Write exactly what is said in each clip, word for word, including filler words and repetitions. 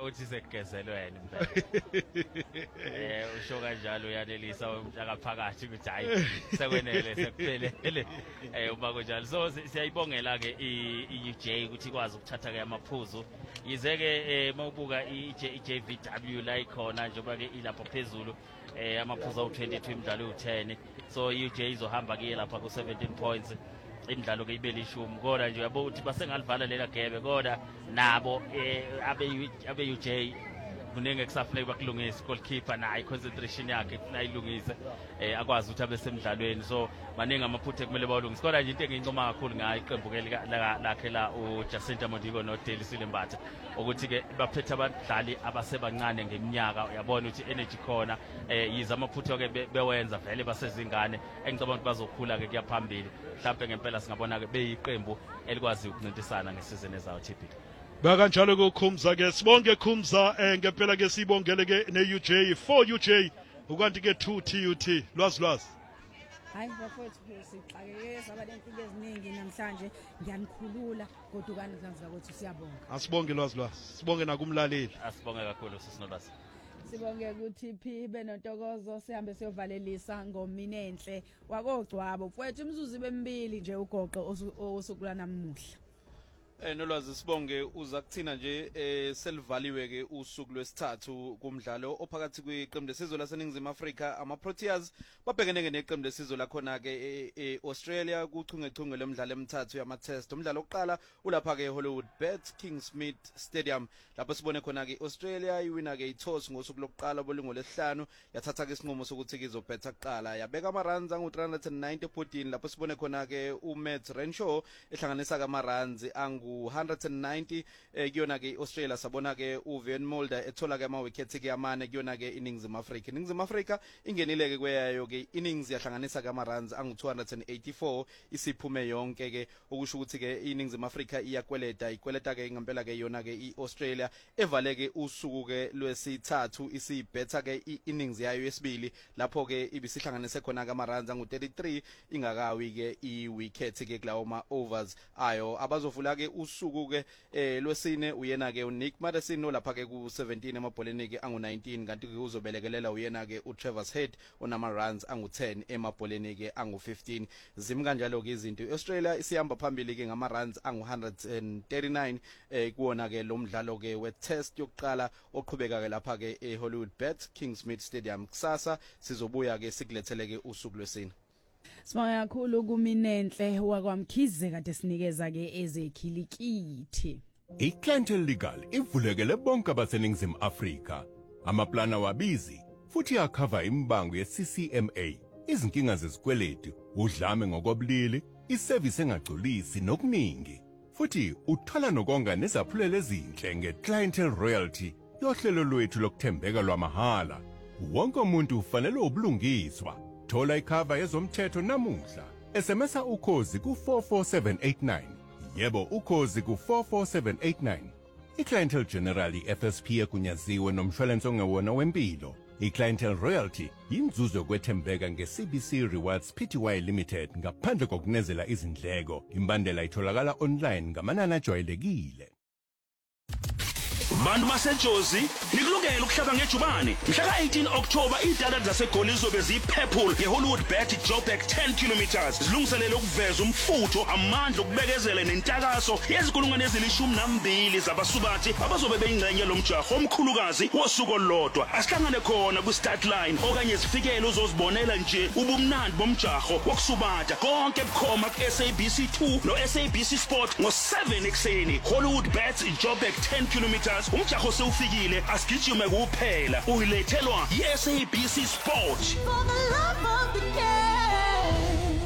uthi sekugezelweni impela eh usho kanjalo uyanelisa umhlakaphakathi ukuthi hayi sekwenele sekuphelele eh uma kunjalo so siyayibongela ke i-U J ukuthi ikwazi ukuthatha ke amaphuzu yize ke mawubuka i-J V W la ikhona njengoba ke ilapha phezulu eh amaphuzu awu twenty-two imidlalo u-ten so i-U J izohamba ke lapha ku seventeen points imidlalo ke ibele ishumi kodwa nje yabo uthi basengalivala lela gebe kodwa nabo abe abe U J kunenge kusafuneka bakulungisa goalkeeper naye concentration yakhe kufuna ilungise eh akwazi ukuthi abe semidlalweni so maningi amaphutha kumele bawulungise kodwa nje into engincoma kakhulu ngayo iqembu ke lakhe la uJacinta Modigo noDelisile Mbatha ukuthi ke baphethe abadlali abasebancane ngeminyaka uyabona ukuthi energy khona eh yiza amaphutha ke bewenza vele basezingane engicabanga ukuthi bazokhula ke kuyaphambili mhlawumbe ngempela singabona ke beyiqembu elikwazi ukuncintisana ngesizini ezayo T P. Bakanjalo ke Khumza ke sibonge Khumza eh ngempela ke sibongele ke ne-U J four U J ukanti ke two T U T lwazi lwazi hayi bafowethu sixakeke sabalempilo eziningi namhlanje ngiyanikhulula kodwa kani kanza ukuthi siyabonga asibonge lwazi lwazi sibonge nakumlaleli asibonge kakhulu sisinolwazi sibonge ukuthi P benontokozo sihambe siyovalelisa ngominenhle wakogcwabo mfowethu imzuzu bemibili nje ugoqo osuku lanamuhla Eh nolwazi sibonge uza kuthina nje eh selivaliwe ke usuku lwesithathu kumdlalo ophakathi kweqembu lesizwe laseNingizimu Afrika ama Proteas babhekene neqembu lesizwe lakhona ke eAustralia kuchungechunge lemidlalo emithathu yama test umdlalo oqala ulapha ke Hollywood Bet Kingsmead Stadium lapho sibone khona ke Australia iwina ke itoss ngosuku lokuqala bolingo lesihlanu yathatha ke isinqumo sokuthi izobetha kuqala yabeka ama runs angu three hundred ninety fourteen lapho sibone khona ke uMatt Renshaw ehlanganisa ama runs angu one hundred ninety eh kuyona ke Australia sabona ke uVan Mulder ethola ke ama wickets ke amane kuyona ke iNingizimu Afrika iNingizimu Afrika ingenile ke kweyayo ke innings yahlanganisa ke ama runs angu two hundred eighty-four isiphume yonke ke okusho ukuthi ke iNingizimu Afrika iyakweleta ikweleta ke ngempela ke yona ke iAustralia evale ke usuku ke lwesithathu isibetha ke innings yayo yesibili lapho ke ibisihlanganise khona ke ama runs angu thirty-three ingakawi ke iwicket ke kulawo ma overs ayo abazovula ke usuku ke eh lwesine uyena ke uNick Maddison lapha ke ku seventeen emabholeni ke angu nineteen kanti ke uzobelekelela uyena ke uTravis Head onama runs angu ten emabholeni ke angu fifteen zimi kanjalo ke izinto iAustralia isihamba phambili ke ngama runs angu one hundred thirty-nine eh kuona ke lo mdlalo ke we test yokuqala oqhubeka ke lapha ke eHollywood Bet Kingsmead Stadium kusasa sizobuya ke sikulethele ke usuku lwesine. Sibonga kakhulu kuminenhle wakwamkhize kade sinikeza ke ezekhilikiti. iClientele Legal ivulekele bonke abaseNingizimu Afrika. Amaplana wabizi futhi akhava imbango ye-C C M A, izinkinga zezikweleti, udlame ngokobulili, iservice engagculisi nokuningi. Futhi uthola nokonga nezaphulelo ezinhle ngeClientele Royalty, yohlelo lwethu lokuthembeka lwamahala. Wonke umuntu ufanele ubulungiswa. Thola ikhava yezomthetho namuhla. S M S ukhozi ku four four seven eight nine. Yebo ukhozi ku four four seven eight nine. iClientele General F S P egunyaziwe nomshwalense ongewona wempilo. iClientele Royalty yinzuzo yokwethembeka nge-C B C Rewards Pty Limited ngaphandle kokunezela izindleko. Imbandela itholakala online ngamanani ajwayelekile. Bantu baseJozi nikulungele ukuhlaba ngejubane mhla ka eighteen October idala zaseGoli lizobe ziphephule ngeHollywood Bet Joburg ten kilometers zilungiselele ukuveza umfutho amandla okubekezela nentakaso yezikulungwane ezilishumi nambili zabasubathi abazobe beyingcenye lomjaho omkhulukazi wosuku olodwa asihlangane khona ku start line okanye sifikele uzozibonela nje ubumnandi bomjaho wokusubatha konke bukhoma ku S A B C two no S A B C Sport ngo seven ekseni Hollywood Bet Joburg ten kilometers umjaho sewufikile asigijime kuphela uyilethelwa yi-S A B C Sport. For the love of the game.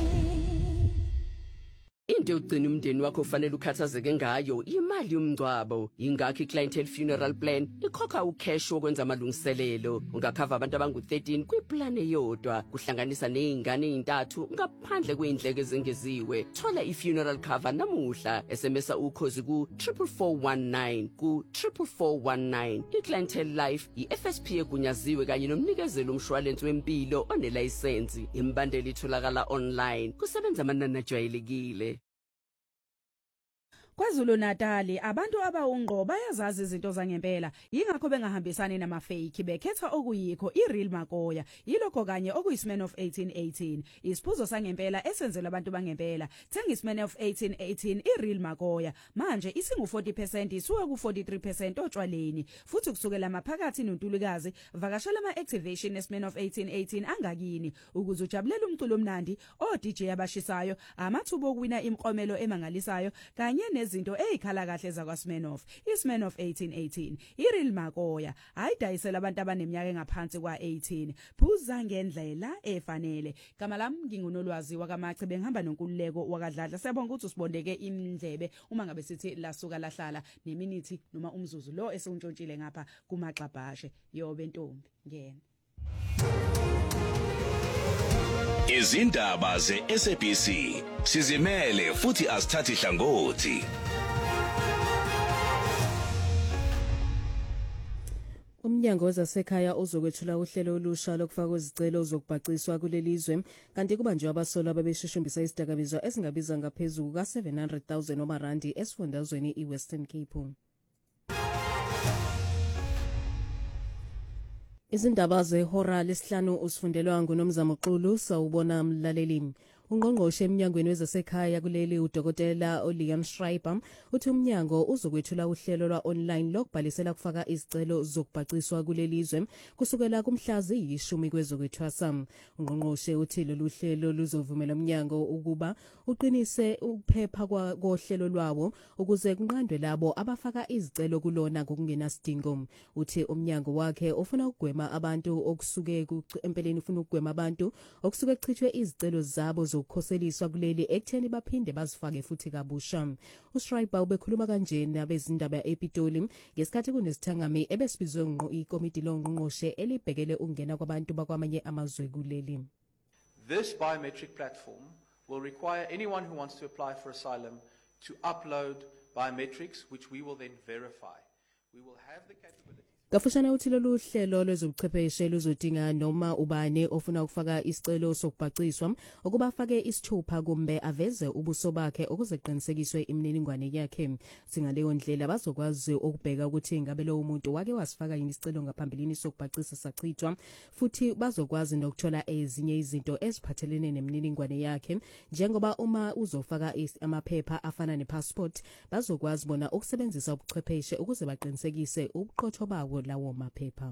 Into ugcina umndeni wakho ufanele ukhathazeke ngayo imali yomngcwabo ingakho iClientele Funeral Plan ikhokha ucash wokwenza amalungiselelo ungakhava abantu abangu thirteen kwiplan eyodwa kuhlanganisa nezingane ezintathu ngaphandle kweindleko ezengeziwe thola ifuneral cover namuhla S M S ukhozi ku four four one nine ku four four one nine iClientele Life i-F S P egunyaziwe kanye nomnikezelo umshwalense wempilo onelicense imbandela itholakala online kusebenza amanani ajwayelekile. KwaZulu Natali abantu abawungqo bayazazi izinto zangempela yingakho bengahambisani nama fake bekhetha okuyikho ireal makoya yilokho kanye okuyisman of eighteen eighteen isiphuzo sangempela esenzela abantu bangempela thenga isman of eighteen eighteen ireal makoya manje isingu forty percent isuka ku forty-three percent otshwaleni futhi kusukela maphakathi nontulukazi vakashela ama activation esman of eighteen eighteen angakini ukuze ujabulela umculo omnandi o D J abashisayo amathubo okuwina imqomelo emangalisayo kanye nezinto ezikhala kahle zakwa Smirnoff iSmirnoff eighteen eighteen ireal makoya ayidayisela abantu abaneminyaka engaphansi kwa eighteen phuza ngendlela efanele gama lami ngingunolwazi wakamache bengihamba nonkululeko wakadladla siyabonga ukuthi usibondeke imndlebe uma ngabe sithi lasuka lahlala neminithi noma umzuzu lo esiuntshontshile ngapha kumaxabhashe yobe ntombi ngena Izindaba ze-S A B C sizimele futhi asithathi hlangothi. Umnyango wezasekhaya uzokwethula uhlelo olusha lokufaka izicelo zokubhaciswa kulelizwe kanti kubanjwe abasolwa babeshushumbisa isidakabizwa esingabiza ngaphezulu ka seven hundred thousand omarandi esifundazweni iWestern Cape. Izindaba zehora lesihlanu usifundelwa nguNomzamo Xulu sawubona mlaleli. Ungqongqoshe eminyangweni wezasekhaya kuleli udokotela Olian Schreiber uthi umnyango uzokwethula uhlelo lwa online lokubhalisela kufaka izicelo zokubhaciswa kulelizwe kusukela kumhlazi yishumi kwezokwethwasa. Ungqongqoshe uthi lolu hlelo luzovumela umnyango ukuba uqinise ukuphepha kohlelo lwawo ukuze kunqandwe labo abafaka izicelo kulona ngokungenasidingo. Uthi umnyango wakhe ufuna ukugwema abantu okusuke empeleni ufuna ukugwema abantu okusuke kuchithwe izicelo zabo ukukhoseliswa kuleli ekutheni baphinde bazifake futhi kabusha. uSchreiber ubekhuluma kanje nabezindaba ePitoli ngesikhathi kunesithangami ebesibizwe ikomiti longqongqoshe elibhekele ukungena kwabantu bakwamanye amazwe kuleli. This biometric platform will require anyone who wants to apply for asylum to upload biometrics which we will then verify. We will have the capability Gafushana uthi lolu hlelo lwezobuchwepheshe luzodinga noma ubane ofuna ukufaka isicelo sokubhaciswa ukuba afake isithupha kumbe aveze ubuso bakhe ukuze kuqinisekiswe imininingwane yakhe. Singaleyo ndlela bazokwazi ukubheka ukuthi ngabe lo umuntu wake wasifaka yini isicelo ngaphambilini sokubhacisa sachithwa futhi bazokwazi nokuthola ezinye izinto eziphathelene nemininingwane yakhe njengoba uma uzofaka amaphepha afana nepassport bazokwazi bona ukusebenzisa ubuchwepheshe ukuze baqinisekise ubuqotho bawo lawo maphepha.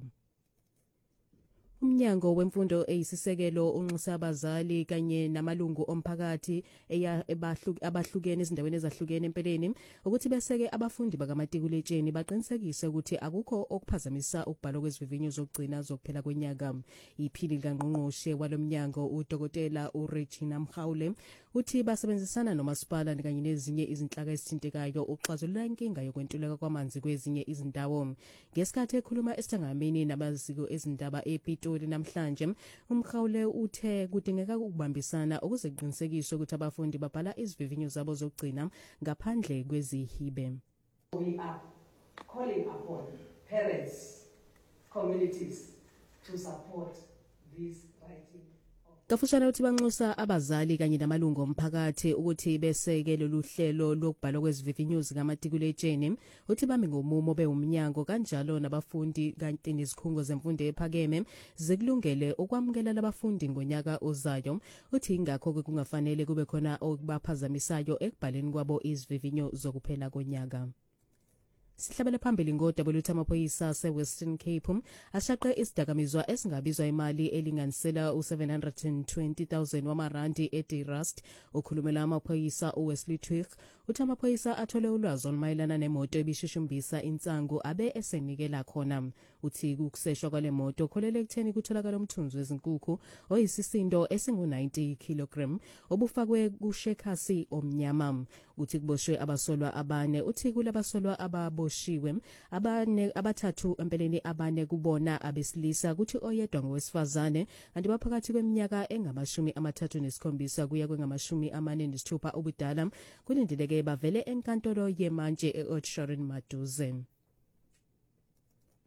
Umnyango wemfundo eyisisekelo unxusa abazali kanye namalungu omphakathi abahlukene ezindaweni ezahlukene empeleni ukuthi beseke abafundi bakamatikuletsheni baqinisekise ukuthi akukho okuphazamisa ukubhalwa kwezivivinyo zokugcina zokuphela kwenyanga. Iphini likangqongqoshe walomnyango uDokotela uRegina Mkhawule uthi basebenzisana nomasipala kanye nezinye izinhlaka ezithintekayo ukuxazulula inkinga yokwentuleka kwamanzi kwezinye izindawo. Ngesikhathi ekhuluma esithangamini nabaziko ezindaba ePitoli namhlanje uMkhawule uthe kudingeka ukubambisana ukuze kuqinisekiswe ukuthi abafundi babhala izivivinyo zabo zokugcina ngaphandle kwezihibe. We are calling upon parents, communities to support this writing. Gafushana uthi banxusa abazali kanye namalungu omphakathi ukuthi beseke lolu hlelo lokubhalwa kwezivivinyo zikamatikuletsheni uthi bami ngomumo bewumnyango kanjalo nabafundi kanti nezikhungo zemfundo ephakeme zikulungele ukwamukela labafundi ngonyaka ozayo. Uthi ingakho kungafanele kube khona okubaphazamisayo ekubhaleni kwabo izivivinyo zokuphela konyaka. Sihlabele phambili ngo-W T amaphoyisa se-Western Cape ashaqe isidakamizwa esingabizwa imali elinganisela u-seven hundred twenty thousand wamarandi eDirust. Ukhulumela amaphoyisa uWesley Twig uthi amaphoyisa athole ulwazi olumayelana nemoto ebishushumbisa insangu abe esenikela khona. Uthi ukuseshwa kwale moto kholele ekutheni kutholakala umthunzi wezinkukhu oyisisindo esingu ninety kilogram obufakwe kushekhasi omnyama. Uthi kuboshwe abasolwa abane. Uthi kulabasolwa ababoshiwe abane abathathu empeleni abane kubona abesilisa kuthi oyedwa ngowesifazane kanti baphakathi kweminyaka engamashumi amathathu nesikhombisa kuya kwengamashumi amane nesithupha ubudala kulindeleke bavele enkantolo yemanje eOutshoorn Maduze.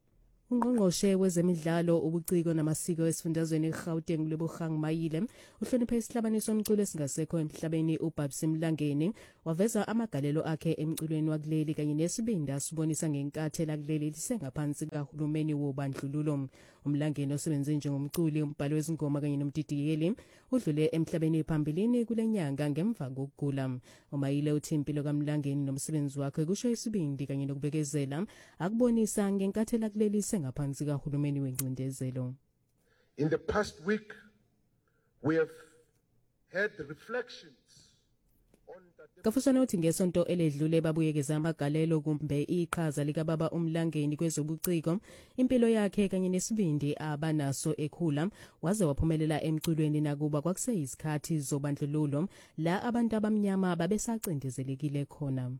Ungqongqoshe wezemidlalo ubuciko namasiko esifundazweni eGauteng Lebogang Mayile uhloniphe isihlabaniso somculo esingasekho emhlabeni uBabsi Mlangeni waveza amagalelo akhe emculweni wakuleli kanye nesibindi asibonisa ngenkathi lakuleli lisengaphansi kahulumeni wobandlululo. Umlangeni osebenze njengomculi umbhalo wezingoma kanye nomdidiyeli udlule emhlabeni phambilini kulenyanga ngemva kokugula. Umayile uthi impilo kaMlangeni nomsebenzi wakhe kusho isibindi kanye nokubekezela akubonisa ngenkathi lakuleli ngaphansi kahulumeni wencindezelo. In the past week we have had reflections on that. Kafusana uthi ngesonto eledlule babuyekeza amagalelo kumbe iqhaza lika baba uMlangeni kwezobuciko impilo yakhe kanye nesibindi abanaso ekhula waze waphumelela emculweni nakuba kwakuseyisikhathi zobandlululo la abantu abamnyama babesacindezelekile khona.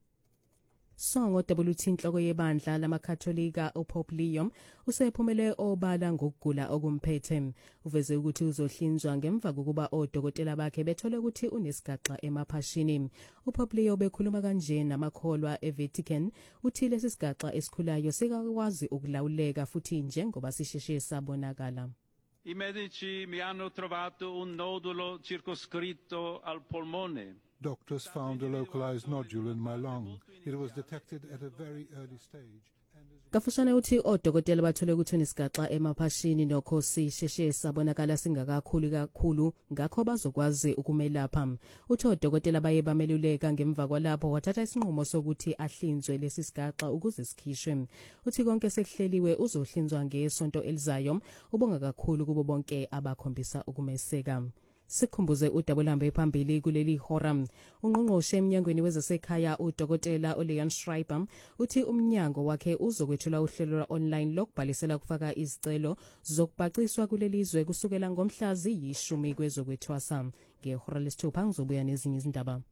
Songo W T inhloko yebandla lamakatholika uPope Leo usephumele obala ngokugula okumphethe uveze ukuthi uzohlinzwa ngemva kokuba odokotela bakhe bethole ukuthi unesigaxa emaphashini. uPope Leo bekhuluma kanje namakholwa eVatican uthi lesi sigaxa esikhulayo sikakwazi ukulawuleka futhi njengoba sisheshe sabonakala. I medici mi hanno trovato un nodulo circoscritto al polmone. Doctors found a localized nodule in my lung. It was detected at a very early stage. Kafushane uthi odokotela bathole ukuthi unesigaxa emaphashini nokho sisheshe sabonakala singakakhulu kakhulu ngakho bazokwazi ukumelapha. Uthi odokotela baye bameluleka ngemva kwalapho wathatha isinqumo sokuthi ahlinzwe lesi sigaxa ukuze sikhishwe. Uthi konke sekuhleliwe uzohlinzwa ngesonto elizayo ubonga kakhulu kubo bonke abakhombisa ukumeseka. Sikhumbuze udabulambe phambili kuleli hora. Ungqongqoshe emnyangweni wezasekhaya udokotela uLeon Schreiber uthi umnyango wakhe uzokwethula uhlelo lwa online lokubhalisela kufaka izicelo zokubhaciswa kuleli zwe kusukela ngomhlazi yishumi kwezokwethwasa. Ngehora lesithupha ngizobuya nezinye izindaba.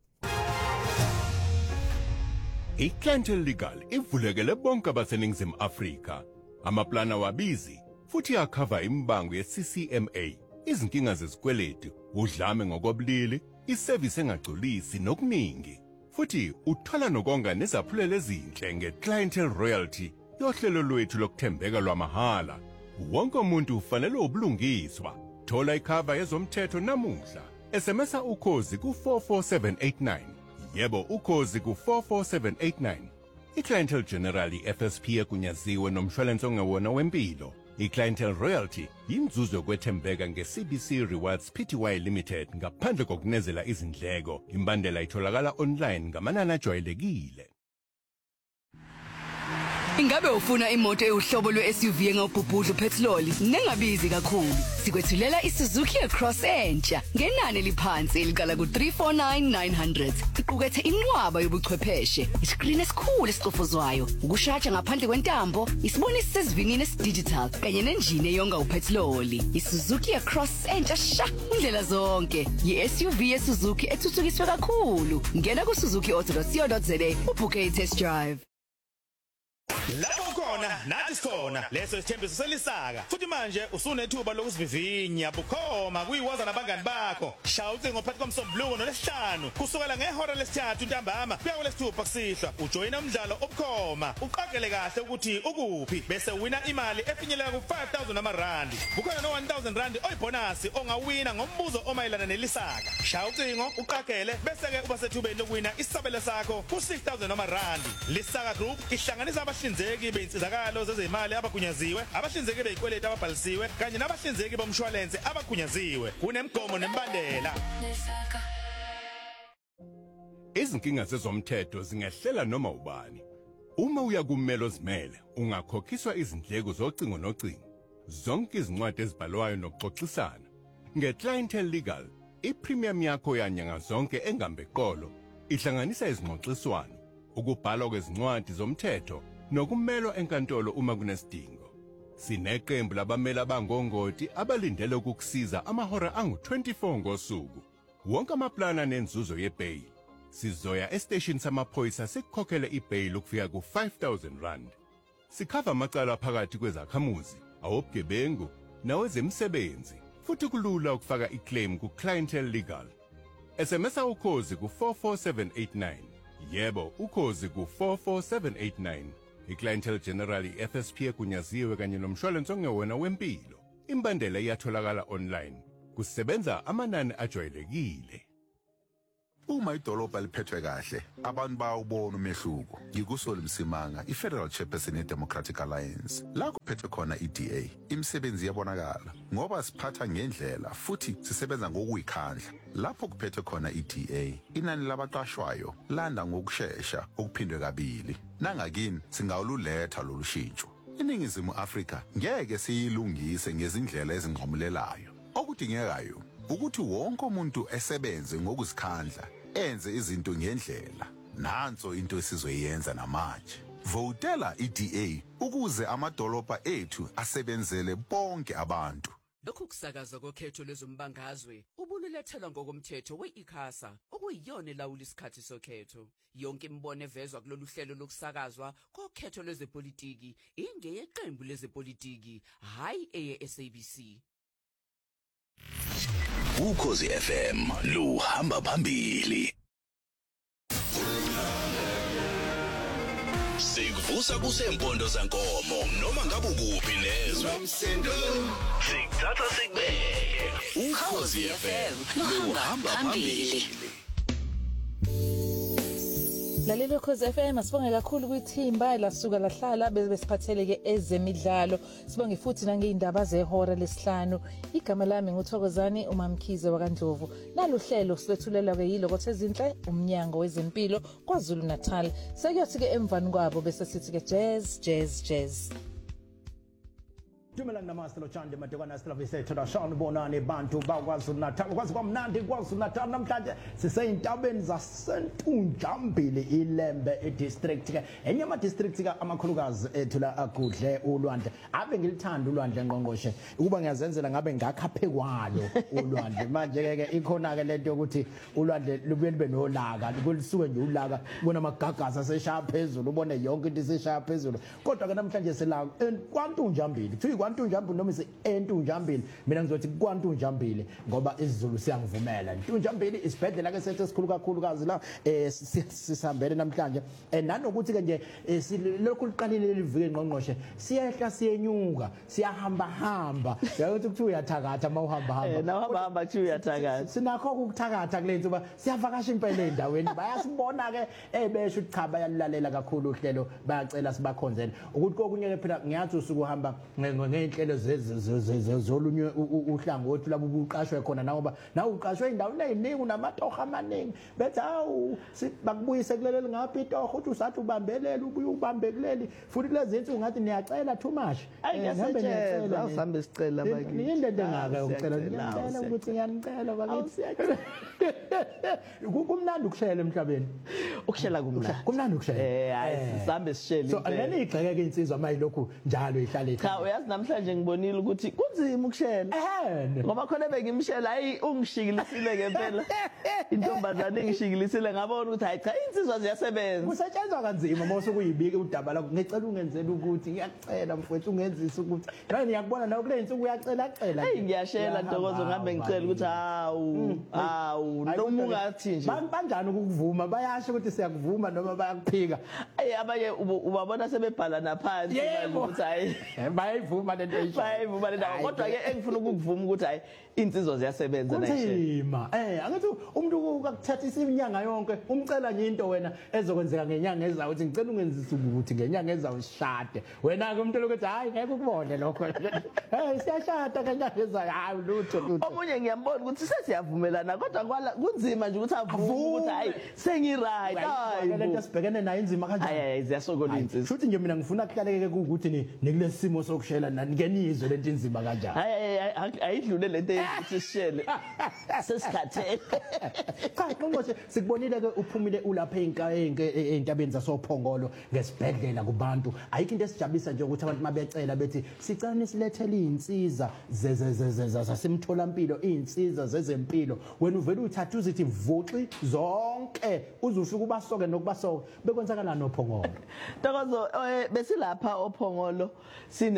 iClientele Legal ivulekele bonke abaseningizimu Afrika. Amaplana wabizi futhi akhava imbango ye-C C M A. Izinkinga zezikweletu, udlame ngokobulili, iservice engagculisi nokuningi. Futhi uthola nokonga nezaphulelo ezinhle ngeClientele Royalty, yohlelo lwethu lokuthembeka lwamahala. Wonke umuntu ufanele ubulungiswa. Thola ikhava yezomthetho namuhla. S M S ukhozi ku four four seven eight nine. Yebo ukhozi ku four four seven eight nine. iClientele Generali F S P ekunyaziwe nomshwalense ongewona wempilo. iClientele Royalty yinzuzo yokwethembeka nge-C B C Rewards Pty Limited ngaphandle kokunezela izindleko. Imbandela itholakala online ngamanani ajwayelekile. Ingabe ufuna imoto euhlobo lwe-S U V engawubhubhudla uphethiloli nengabizi kakhulu? Sikwethulela iSuzuki Cross entsha ngenani eliphansi eliqala ku three four nine nine hundred. Iqukethe inqwaba yobuchwepheshe, isikrini esikhulu esicofozwayo, ukushaja ngaphandle kwentambo, isibonisi sesivinini esidigital kanye nenjini eyonga uphethiloli. iSuzuki Cross entsha sha indlela zonke. Yi-S U V yeSuzuki ethuthukiswe kakhulu. Ngena ku suzuki auto dot co dot za ubhuke i-test drive. Lapho khona nathi sikhona leso isithembiso selisaka futhi manje usunethuba lokusivivinya bukhoma kuyiwaza nabangani bakho. Shaya ucingo phakathi komsombuluko nolesihlanu kusukela ngehora lesithathu ntambama kuya kulesithupha kusihlwa ujoyina umdlalo obukhoma uqaphele kahle ukuthi ukuphi bese wina imali efinyelela ku five thousand amarandi. Bukhona no one thousand rand oyibonasi ongawina ngombuzo omayelana nelisaka. Shaya ucingo uqaphele bese ke uba sethubeni lokuwina isabelo sakho ku six thousand amarandi. Lisaka Group ihlanganisa abahlinzeki beinsizakalo zezimali abagunyaziwe, abahlinzeki bezikweleti ababhalisiwe kanye nabahlinzeki bomshwalense abagunyaziwe. Kunemgomo nembandela. Izinkinga zezomthetho zingehlela noma ubani. Uma uya kumelo zimele, ungakhokhiswa izindleko zocingo nocingo. Zonke izincwadi ezibhalwayo nokuxoxisana. NgeClientele Legal, ipremium yakho yanyanga zonke engambe qolo ihlanganisa izingxoxiswano, ukubhalwa kwezincwadi zomthetho nokumelwa enkantolo uma kunesidingo. Sineqembu labameli abangongoti abalindele ukukusiza amahora angu twenty-four ngosuku. Wonke amaplana nenzuzo yebail. Sizoya estation samaphoyisa sikukhokhele ibail ukufika ku five thousand rand. Sikhava amacala phakathi kwezakhamuzi, awubugebengu nawezemisebenzi. Futhi kulula ukufaka iclaim ku Clientele Legal. S M S ukhozi ku four four seven eight nine. Yebo ukhozi ku four four seven eight nine. iClientele General i-F S P egunyaziwe kanye nomshwalense ongewona wempilo. Imbandela iyatholakala online. Kusebenza amanani ajwayelekile. Uma idolobha liphethwe kahle, abantu bawubona umehluko. Ngikusoli Msimanga, iFederal Chairperson yeDemocratic Alliance. La kuphethwe khona i-D A, imisebenzi yabonakala ngoba siphatha ngendlela futhi sisebenza ngokuyikhandla. Lapho kuphethwe khona i-D A, inani labaqashwayo landa ngokusheshsha okuphindwe kabili. Nangakini singawululetha lolu shintsho. INingizimu Afrika ngeke siyilungise ngezindlela ezinqomulelayo. Okudingekayo ukuthi wonke umuntu esebenze ngokuzikhandla enze izinto ngendlela. Nanso into esizoyenza namanje. Votela i-D A ukuze amadolobha ethu asebenzele bonke abantu. Lokhu kusakaza kokhetho lezombangazwe ubululethelwa ngokomthetho we-ICASA okuyiyona elawula isikhathi sokhetho. Yonke imibono evezwa kulolu hlelo lokusakazwa kokhetho lwezepolitiki ingeyeqembu lezepolitiki, hayi eye-S A B C. Ukhozi F M luhamba phambili. Sikuvusa kusempondo zankomo noma ngabe ukuphi nezwe. Sikuthatha sikubeke. Ukhozi F M luhamba phambili. Lalelo Ukhozi F M asibonge kakhulu kwithimba lasuka lahlala besiphatheleke ezemidlalo. Sibonge futhi nangeindaba zehora lesihlanu. Igama lami nguThokozani uMamkhize wakandlovu. Naluhlelo silethulela ke yilo kothe izinhle umnyango wezempilo kwaZulu Natal. Sekuyothi ke emvani kwabo bese sithi ke jazz jazz jazz. Dumela namaste lo chande madekwana silavise thola shanu bonani bantu bakwaZulu Natal kwazi kwamnandi kwaZulu Natal namhlanje siseyintabeni zasentunjambili iLembe edistrict ke enye ama district ka amakhulukazi ethu la agudle ulwandle ave ngilithanda ulwandle ngqongqoshe ukuba ngiyazenzela ngabe ngakaphe kwalo ulwandle manje ke ikhona ke lento ukuthi ulwandle lubuye libe nolaka kulisuke nje ulaka ubona amagagaza seshaya phezulu ubone yonke into iseshaya phezulu kodwa ke namhlanje sela kwantunjambili kuthi Ntunjambili noma ise entunjambili mina ngizothi kwantunjambili ngoba isiZulu siyangivumela Ntunjambili isibhedlela ke sethe sikhulu kakhulu kazi la eh sisambele namhlanje eh nanokuthi ke nje lokhu liqalile livike ngqongqoshe siyehla siyenyuka siyahamba hamba yakuthi kuthi uyathakatha mawuhamba hamba eh nawo hamba hamba kuthi uyathakatha sinakho ukuthakatha kulenzo ba siyavakasha impela endaweni bayasibona ke ebesho ukuthi cha bayalilalela kakhulu uhlelo bayacela sibakhonzele ukuthi kokunye ke phela ngiyathi usukuhamba ngenhlelo zezolunye uhlangothi labo ubuqashwe khona nawo nawo uqashwe endaweni eziningi unamatoha amaningi bethi hawu bakubuyise kuleli ngaphi itoho uthi usathi ubambelela ubuye ubambe kuleli futhi lezi zinto ngathi niyacela too much ngihambe ngiyacela awusambe sicela bakithi yini lento engaka ukucela ngiyacela ukuthi ngiyanicela bakithi kumnandi ukushela emhlabeni ukushela kumnandi kumnandi ukushela eh hayi sisambe sishele so angene igxeke ke insizwa mayilokhu njalo ihlale cha uyazi namhlanje ngibonile ukuthi kunzima ukushela ngoba khona bengimshela hayi ungishikilisile ngempela intombazane ingishikilisile ngabona ukuthi hayi cha insizwa ziyasebenza kusetshenzwa kanzima mase kuyibike udaba lakho ngicela ungenzele ukuthi ngiyacela mfowethu ungenzisa ukuthi nawe ngiyakubona nawe kule insuku uyacela acela hey ngiyashela Ntokozo ngabe ngicela ukuthi hawu hawu noma ungathi nje banjani ukuvuma bayasho ukuthi siyakuvuma noma bayakuphika hey abanye ubabona sebebhala naphansi ukuthi hayi bayivuma lento eyisho bayivuma lento kodwa ke engifuna ukuvuma ukuthi hayi insizwa ziyasebenza nayishema eh angithi umuntu ukuthathisa iminyanga yonke umcela nje into wena ezokwenzeka ngenyanga ezayo uthi ngicela ungenzisa ukuthi ngenyanga ezayo shade wena ke umuntu lokuthi hayi ngeke ukubone lokho hey siyashada ngenyanga ezayo hayi lutho lutho omunye ngiyambona ukuthi sesiyavumelana kodwa kwala kunzima nje ukuthi avume ukuthi hayi sengi-right hayi lento sibhekene nayo inzima kanjani hayi ziyasokola insizwa futhi nje mina ngifuna kuhlaleke ukuthi ni nikulesi simo sokushela nangenizwe lento inzima kanjani hayi ayidlule lento sishele sesikhathe cha qonqoshe sikubonile ke uphumile ulapha eintabeni zasophongolo ngesibhedlela kubantu ayikho into esijabulisa nje ukuthi abantu mabecela bethi sicela nisilethele izinsiza zasemtholampilo izinsiza zezempilo wena uvela uthatha uzithi vuxi zonke uzufika ubasoke nokubasoka bekwenzakalana nophongolo Ntokozo besilapha ophongolo sinesibhedlela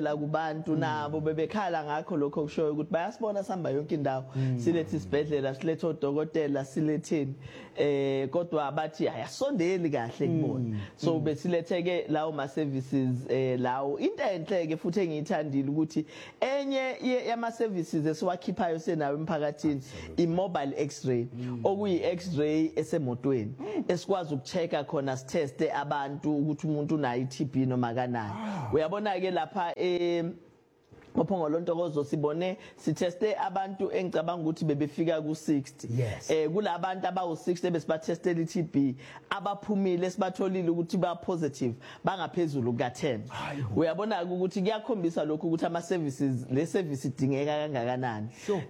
isibedlela kubantu nabo bebekhala ngakho lokho kushoyo ukuthi bayasibona sihamba yonke indawo silethe isibedlela silethe odokotela siletheni eh kodwa bathi ayasondeli kahle kubona so besiletheke lawo ma services eh lawo into enhleke futhi engiyithandile ukuthi enye yama services esiwakhiphayo senawo emphakathini i mobile x-ray okuyi x-ray esemotweni esikwazi ukuchecka khona siteste abantu ukuthi umuntu unayo i-T B noma kanani uyabona ke lapha eh Ophongo lontokozo sibone siteste abantu engicabanga ukuthi bebefika ku sixty eh kulabantu abawu sixty besibathestela i-T B abaphumile sibatholile ukuthi ba positive bangaphezulu ka ten uyabona ukuthi kuyakhombisa lokho ukuthi ama services le service idingeka kangakanani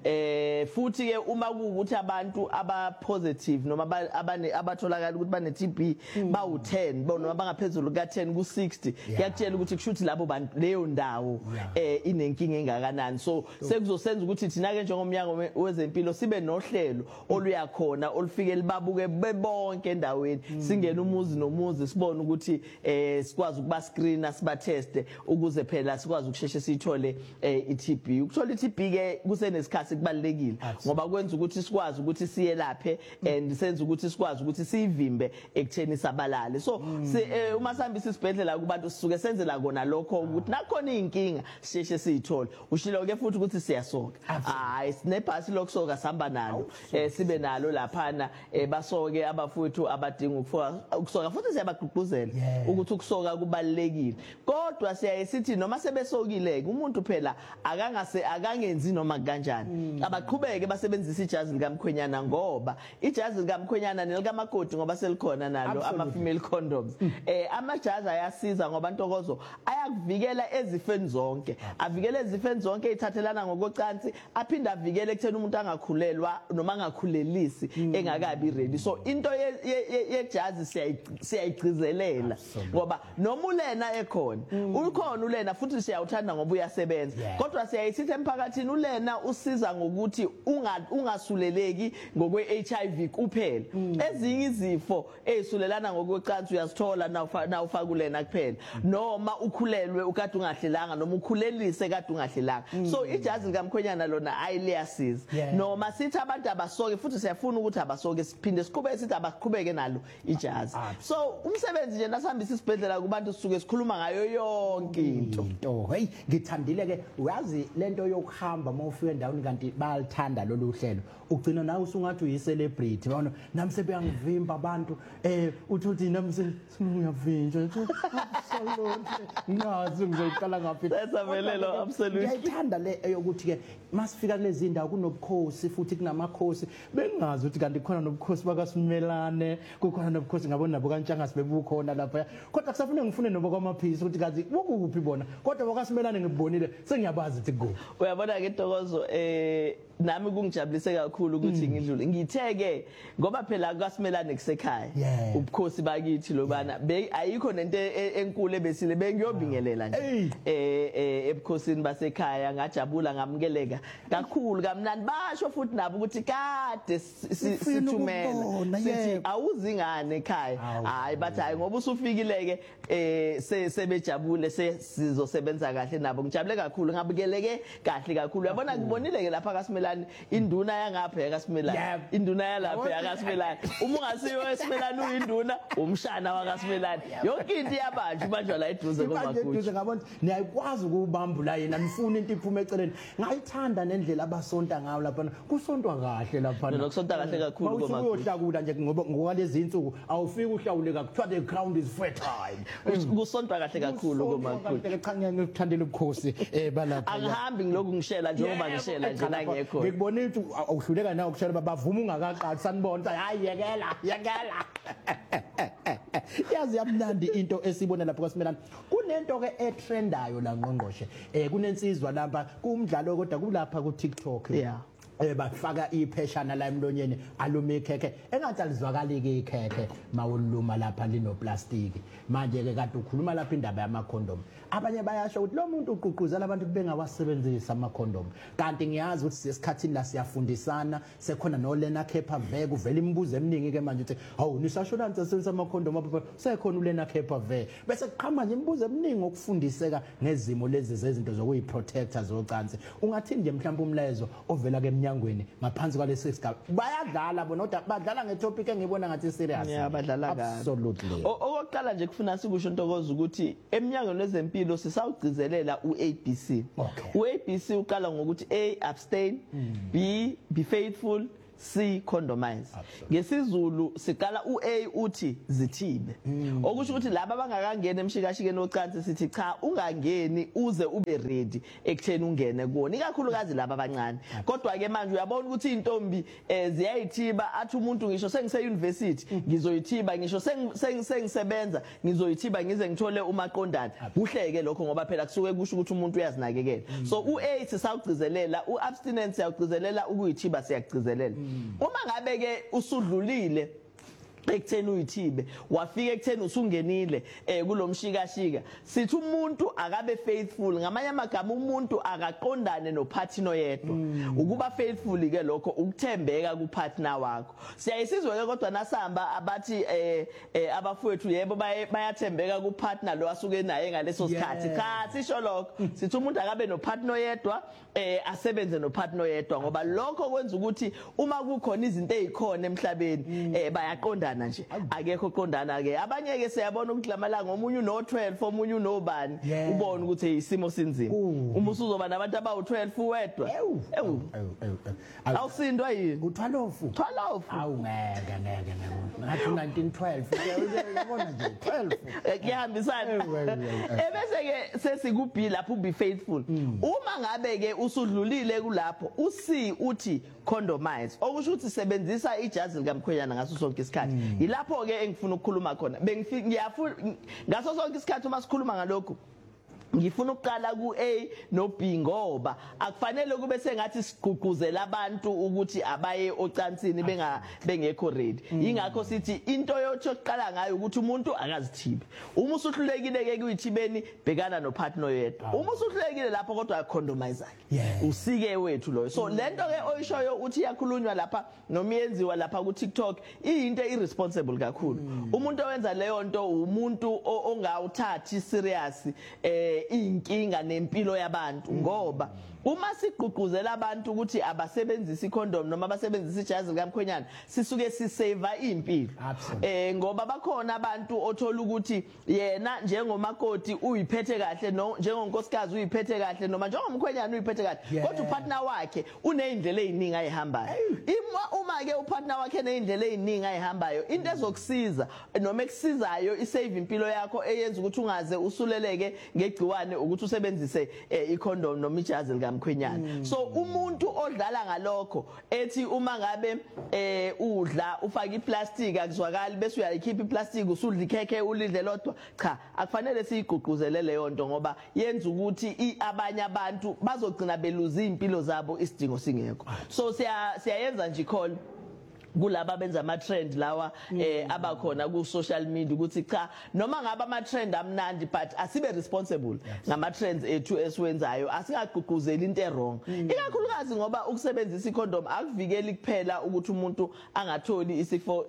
eh futhi ke uma kuukuthi abantu aba positive noma abane abatholakala ukuthi bane T B bawu ten noma bangaphezulu ka ten ku sixty kuyakutshela ukuthi kushuthi labo bantu leyo ndawo eh ine inkinga engakanani so sekuzosenza ukuthi thina ke njengomnyango wezempilo sibe nohlelo oluyakhona olufike libabuke bebonke endaweni singena umuzi nomuzi sibone ukuthi eh sikwazi ukuba screena siba teste ukuze phela sikwazi ukusheshe sithole i-T B ukuthola i-T B ke kusenesikhathi kubalekile ngoba kwenza ukuthi sikwazi ukuthi siyelaphe and senze ukuthi sikwazi ukuthi siyivimbe ekutheni sabalale so uma sihambisa isibedlela kubantu sisuke senzela kona lokho ukuthi nakhona inkinga sisheshe siyithola ushilo ke futhi ukuthi siyasoka hayi sinebhasi lokusoka sihamba nalo eh sibe nalo laphana eh basoke abafuthu abadinga ukusoka futhi siyabagqugquzela ukuthi ukusoka kubalekile kodwa siyayisithi noma sebesokile umuntu phela akangase akangenzi noma kanjani abaqhubeke basebenzisa ijazi likamkhwenyana ngoba ijazi likamkhwenyana nelikamakoti ngoba selikhona nalo ama female condoms eh amajazi ayasiza ngoba ntokozo ayakuvikela ezifeni zonke avikele ezifeni zonke ithathelana ngokocansi aphinda avikele ekutheni umuntu angakhulelwa noma angakhulelisi engakabi ready so into yejazi siyayigcizelela ngoba noma ulena ekhona ukhona ulena futhi siyawuthanda ngoba uyasebenza kodwa siyayisithi emphakathini ulena usiza ngokuthi ungasuleleki ngokwe H I V kuphela ezinye izifo ezisulelana ngokwecansi uyasithola nawufaka ulena kuphela noma ukhulelwe ukade ungahlelanga noma ukhulelise kade ungahlelanga so ijazi likamkhwenyana lona ayiliyasiza noma sithi abantu abasoke futhi siyafuna ukuthi abasoke siphinde siqhubeke sithi abaqhubeke nalo ijazi so umsebenzi nje nasihambisa isibedlela kubantu sisuke sikhuluma ngayo yonke into to hey ngithandile ke uyazi lento yokuhamba mawufika endaweni kanti bayalithanda lolu hlelo ugcina nawe usungathi uyicelebrity yabona nami sebeyangivimba abantu eh uthothi nami semuyavinja absolutely ngazi ngizoyiqala ngaphi esavelelo absolutely ngiyayithanda le eyokuthi ke masifika kulezi indawo kunobukhosi futhi kunamakhosi bengazi ukuthi kanti khona nobukhosi bakaSimelane kukhona nobukhosi ngabona nabo kaNtshanga sibebukhona lapha kodwa kusafuna ngifune noba kwamaphisi ukuthi kazi ukuphi bona kodwa bakaSimelane ngibonile sengiyabazi ukuthi ku uyabona ke Ntokozo eh nami kungijabulise kakhulu ukuthi ngidlule ngitheke ngoba phela kaSimelane kusekhaya ubukhosi bakithi lobana ayikho nento enkulu ebesile bengiyobingelela nje eh ebukhosini basekhaya ngajabula ngamukeleka kakhulu kamnandi basho futhi nabo ukuthi kade sithumela sithi awuzingane ekhaya hayi bathi hayi ngoba usufikileke eh sebejabule sizosebenza kahle nabo ngijabule kakhulu ngabukeleke kahle kakhulu uyabona ngibonile ke lapha kaSimelane induna yangapha yakaSimelane induna yalapha yakaSimelane uma ungasiyo eSimelane uyinduna umshana wakaSimelane yonke into yabantu banjwa la eduze komaguthi ngabona niyakwazi ukubambula yena nifuna into iphume eceleni ngayithanda nendlela abasonta ngayo lapha kusontwa kahle lapha nokusonta kahle kakhulu komaguthi uyohlakula nje ngoba ngokwalezi insuku awufiki uhlawuleka kuthiwa the ground is fertile kusontwa kahle kakhulu komaguthi cha ngiyakuthandela ubukhosi eh balapha angihambi ngiloku ngishela njengoba ngishela nje la ngekho ngikubona ukuthi awuhluleka nawe ukushela babavuma ungakaqali sanibona hayi yekela yekela yazi yamnandi into esibona lapho kwaSimelane kunento ke etrendayo la ngqongqoshe eh kunensizwa lapha kumdlalo kodwa kulapha ku TikTok yeah eh bafaka ipheshana la emlonyeni aluma ikhekhe engathi alizwakali ke ikhekhe mawuluma lapha lino plastic manje ke kade ukhuluma lapha indaba yama condom abanye bayasho ukuthi lo muntu uququzela abantu bengawasebenzisa ama condom kanti ngiyazi ukuthi sesikhathini la siyafundisana sekhona no Lena Khepha Veke uvela imibuzo eminingi ke manje uthi hawu nisashona nisebenzisa ama condom apha sekhona uLena Khepha Veke bese kuqhama nje imibuzo eminingi okufundiseka ngezimo lezi zezinto zokuyiprotector zocansi ungathini nje mhlawumbe umlezo ovela ke emnyangweni ngaphansi kwalesi sigaba bayadlala bona kodwa badlala ngetopic engibona ngathi serious yeah badlala kahle absolutely okokuqala nje kufuna sikusho Ntokozo ukuthi eminyangweni wezempilo sisawugcizelela uA B C uA B C uqala ngokuthi A abstain B be faithful C condomize ngesizulu siqala uA uthi zithibe okusho ukuthi laba abangakangena emshikashikeni ocansi sithi cha ungangeni uze ube ready ekutheni ungene kuona ikakhulukazi laba abancane kodwa ke manje uyabona ukuthi intombi ziyayithiba athi umuntu ngisho sengise university ngizoyithiba ngisho sengisebenza ngizoyithiba ngize ngithole umaqondana kuhleke lokho ngoba phela kusuke kusho ukuthi umuntu uyazinakekela so uA sisawugcizelela uabstinence siyagcizelela ukuyithiba siyagcizelela uma ngabe ke usudlulile ekutheni uyithibe wafika ekutheni usungenile eh kulomshikashika sithi umuntu akabe faithful ngamanye amagama umuntu akaqondane no partner yedwa ukuba faithful ke lokho ukuthembeka ku partner wakho siyayisizwe ke kodwa nasamba abathi eh abafowethu yebo bayathembeka ku partner lo asuke naye ngaleso sikhathi cha sisho lokho sithi umuntu akabe no partner yedwa eh asebenze no partner yedwa ngoba lokho kwenza ukuthi uma kukhona izinto ezikhona emhlabeni eh bayaqondana nje akekho qondana ke abanye ke siyabona ukuthi lamalanga omunye uno twelve omunye unobani ubona ukuthi isimo sinzima uma usuzoba nabantu abawu twelve wedwa ewu awusindwa yini u12 twelve awu ngeke ngeke ngathi nineteen twelve uyabona nje twelve kuyahambisana ebese ke sesikubi lapho ubi faithful uma ngabe ke usudlulile kulapho uC uthi condomize okusho ukuthi sebenzisa ijazi likamkhwenyana ngaso sonke isikhathi ilapho ke engifuna ukukhuluma khona bengifika ngiyafuna ngaso sonke isikhathi uma sikhuluma ngalokho ngifuna ukuqala ku A no B ngoba akufanele kube sengathi sigqugquzela abantu ukuthi abaye ocansini benga bengekho ready ingakho sithi into yothi oqala ngayo ukuthi umuntu akazithibe uma usuhlulekile ke kuyithibeni bhekana no partner yedwa uma usuhlulekile lapho kodwa acondomize ke usike wethu loyo so lento ke oyishoyo uthi yakhulunywa lapha noma yenziwa lapha ku TikTok into irresponsible kakhulu umuntu owenza leyo nto umuntu ongawuthathi serious eh inkinga nempilo yabantu ngoba uma sigqugquzela abantu ukuthi abasebenzisa icondom noma abasebenzisa ijazi likamkhwenyana sisuke sisave impilo eh ngoba bakhona abantu othola ukuthi yena njengomakoti uyiphethe kahle no njengonkosikazi uyiphethe kahle noma njengomkhwenyana uyiphethe kahle kodwa upartner wakhe unezindlela eziningi ayihambayo uma ke upartner wakhe nezindlela eziningi ayihambayo into ezokusiza noma ekusizayo isave impilo yakho eyenza ukuthi ungaze usuleleke ngegciwane ukuthi usebenzise icondom noma ijazi likamkhwenyana so umuntu odlala ngalokho ethi uma ngabe eh udla ufaka iplastic akuzwakali bese uyayikhipha iplastic usudla ikhekhe ulidle lodwa cha akufanele siyigqugquzele leyo nto ngoba yenza ukuthi abanye abantu bazogcina beluza impilo zabo isidingo singekho so siya siyayenza nje call kulaba benza ama trend lawa eh abakhona ku social media ukuthi cha noma ngaba ama trend amnandi but asibe responsible ngama trends ethu esiwenzayo asingagqugquzeli into errong ikakhulukazi ngoba ukusebenzisa icondom akuvikeli kuphela ukuthi umuntu angatholi isifo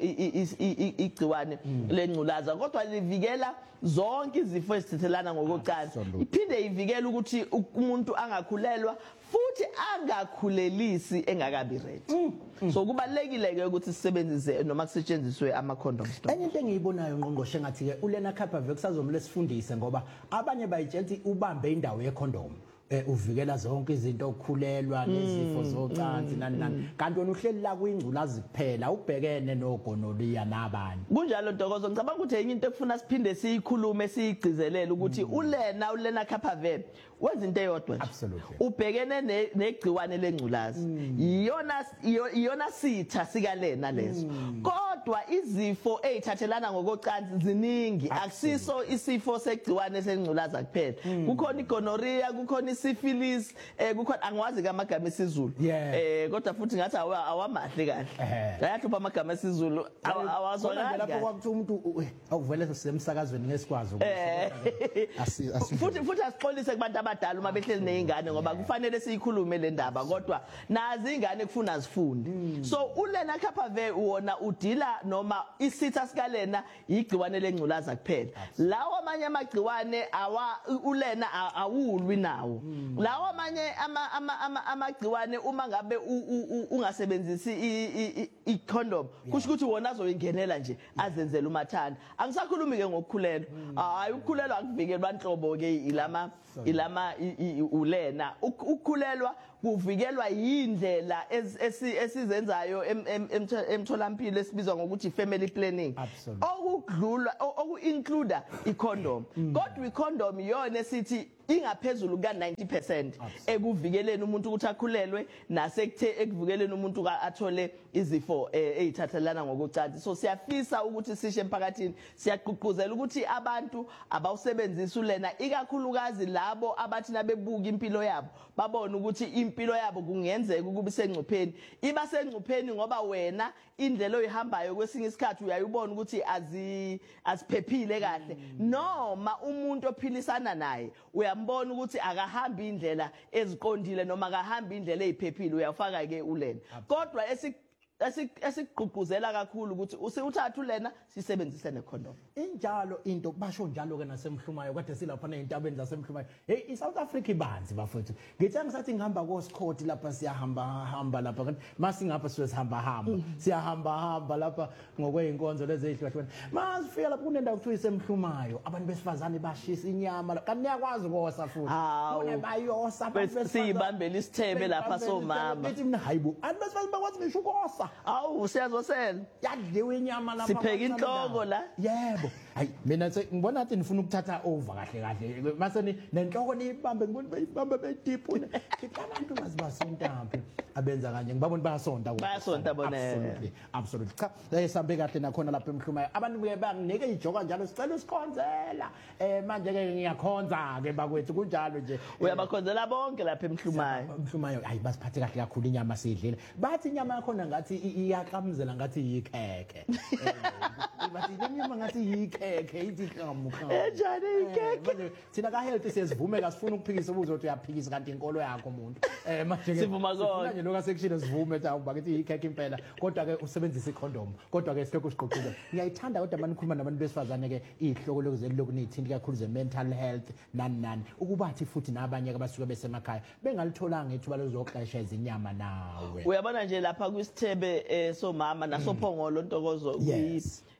igciwane lengculaza kodwa livikela zonke izifo ezithethelana ngokocansi iphinde ivikela ukuthi umuntu angakhulelwa futhi angakhulelisi engakabi ready so kubalekile ke ukuthi sisebenzise noma kusetshenziswe ama condoms enye into engiyibonayo ngqongqoshe ngathi ke uLena Khepha Veke kusazomela sifundise ngoba abanye bayitshela ukuthi ubambe indawo ye condom eh uvikela zonke izinto okukhulelwa nezifo zocansi nani nani kanti wena uhleli la kuyingculazi kuphela ubhekene nogonoliya nabanye kunjalo Ntokozo ngicabanga ukuthi enye into ekufuna siphinde siyikhulume siyigcizelele ukuthi uLena uLena Khepha Veke wenza into eyodwa ubhekene negciwane lengculazi iyona iyona sitha sika Lena lezo kodwa kodwa izifo ezithathelana ngokocansi ziningi akusiso isifo segciwane sengculaza kuphela kukhona igonorrhea kukhona isyphilis eh kukhona angwazi kamagama esizulu eh kodwa futhi ngathi awamahle kahle ayahlupha amagama esizulu awazwakala lapho kwakuthi umuntu awuvele semsakazweni ngesikwazi futhi futhi asixolise kubantu abadala uma behleli nezingane ngoba kufanele siyikhulume le ndaba kodwa nazi ingane kufuna zifunde so uLena Kapave wona udila noma isitha sikalena igciwane lengculaza kuphela lawo amanye amagciwane awa uLena awulwi nawo lawo amanye ama amagciwane uma ngabe ungasebenzisi i-condom kusho ukuthi wona azoyingenela nje azenzela umathanda angisakhulumi ke ngokukhulelwa hayi ukukhulelwa akuvikela banhlobo ke ilama ilama uLena ukukhulelwa kuvikelwa yindlela esizenzayo emtholampilo esibizwa ngokuthi family planning okudlula okuinclude icondom kodwa icondom yona esithi ingaphezulu ka ninety percent ekuvikeleni umuntu ukuthi akhulelwe nasekuthe ekuvikeleni umuntu athole izifo ezithathelana ngokucansi so siyafisa ukuthi sishe emphakathini siyaqhuquzela ukuthi abantu abawusebenzisa uLena ikakhulukazi labo abathi nabebuka impilo yabo babone ukuthi impilo yabo kungenzeka ukuba isengcupheni iba sengcupheni ngoba wena indlela oyihambayo kwesinye isikhathi uyayibona ukuthi azi asiphephile kahle noma umuntu ophilisana naye uyambona ukuthi akahamba indlela eziqondile noma akahamba indlela eziphephile uyafaka ke uLena kodwa esi esigqugquzela kakhulu ukuthi usewuthatha uLena sisebenzise necondom injalo into basho njalo ke nasemhlumayo kade silapha nezintabeni zasemhlumayo hey iSouth Africa ibanzi bafethu ngithi ngisathi ngihamba koScott lapha siyahamba hamba lapha kanti masingapha siyahamba hamba siyahamba hamba lapha ngokweinkonzo lezi ezihlukene masifika lapha kunendawo kuthiwa isemhlumayo abantu besifazane bashisa inyama kanti niyakwazi kosa futhi kune bayosa siyibambela isithebe lapha somama bethi mina hayibo abantu besifazane bakwazi ngisho kosa awu siyazosela yadliwe inyama lapha sipheka inhloko la yebo hayi mina ngibona athi nifuna ukuthatha over kahle kahle mase nenhloko niyibambe ngibona bayibambe beyidipu kithi abantu bazibasentampi abenza kanje ngibabona bayasonta bayasonta bona absolutely absolutely cha esambe kahle nakhona lapha emhlumayo abantu ke banginike ijoka njalo sicela usikhonzela eh manje ke ngiyakhonza ke bakwethu kunjalo nje uyabakhonzela bonke lapha emhlumayo emhlumayo hayi basiphathe kahle kakhulu inyama sidlile bathi inyama yakhona ngathi iyaqamzela ngathi yikhekhe bathi inyama ngathi yikhekhe ithi kamu kamu enjani ikhekhe manje thina ka health sizivume kasifuna ukuphikisa ubuzothi uyaphikisa kanti inkolo yakho umuntu eh manje sivuma kona nje lokho sekushilo sivume tha bakithi yikhekhe impela kodwa ke usebenzisa icondom kodwa ke sihloko siqoqile ngiyayithanda kodwa manikhuluma nabantu besifazane ke ihloko lokuzeli lokunithinti kakhulu ze mental health nani nani ukubathi futhi nabanye ke basuke besemakhaya bengalitholanga ithuba lozoxesha izinyama nawe uyabona nje lapha kwisithebe somama nasophongolo Ntokozo kuyi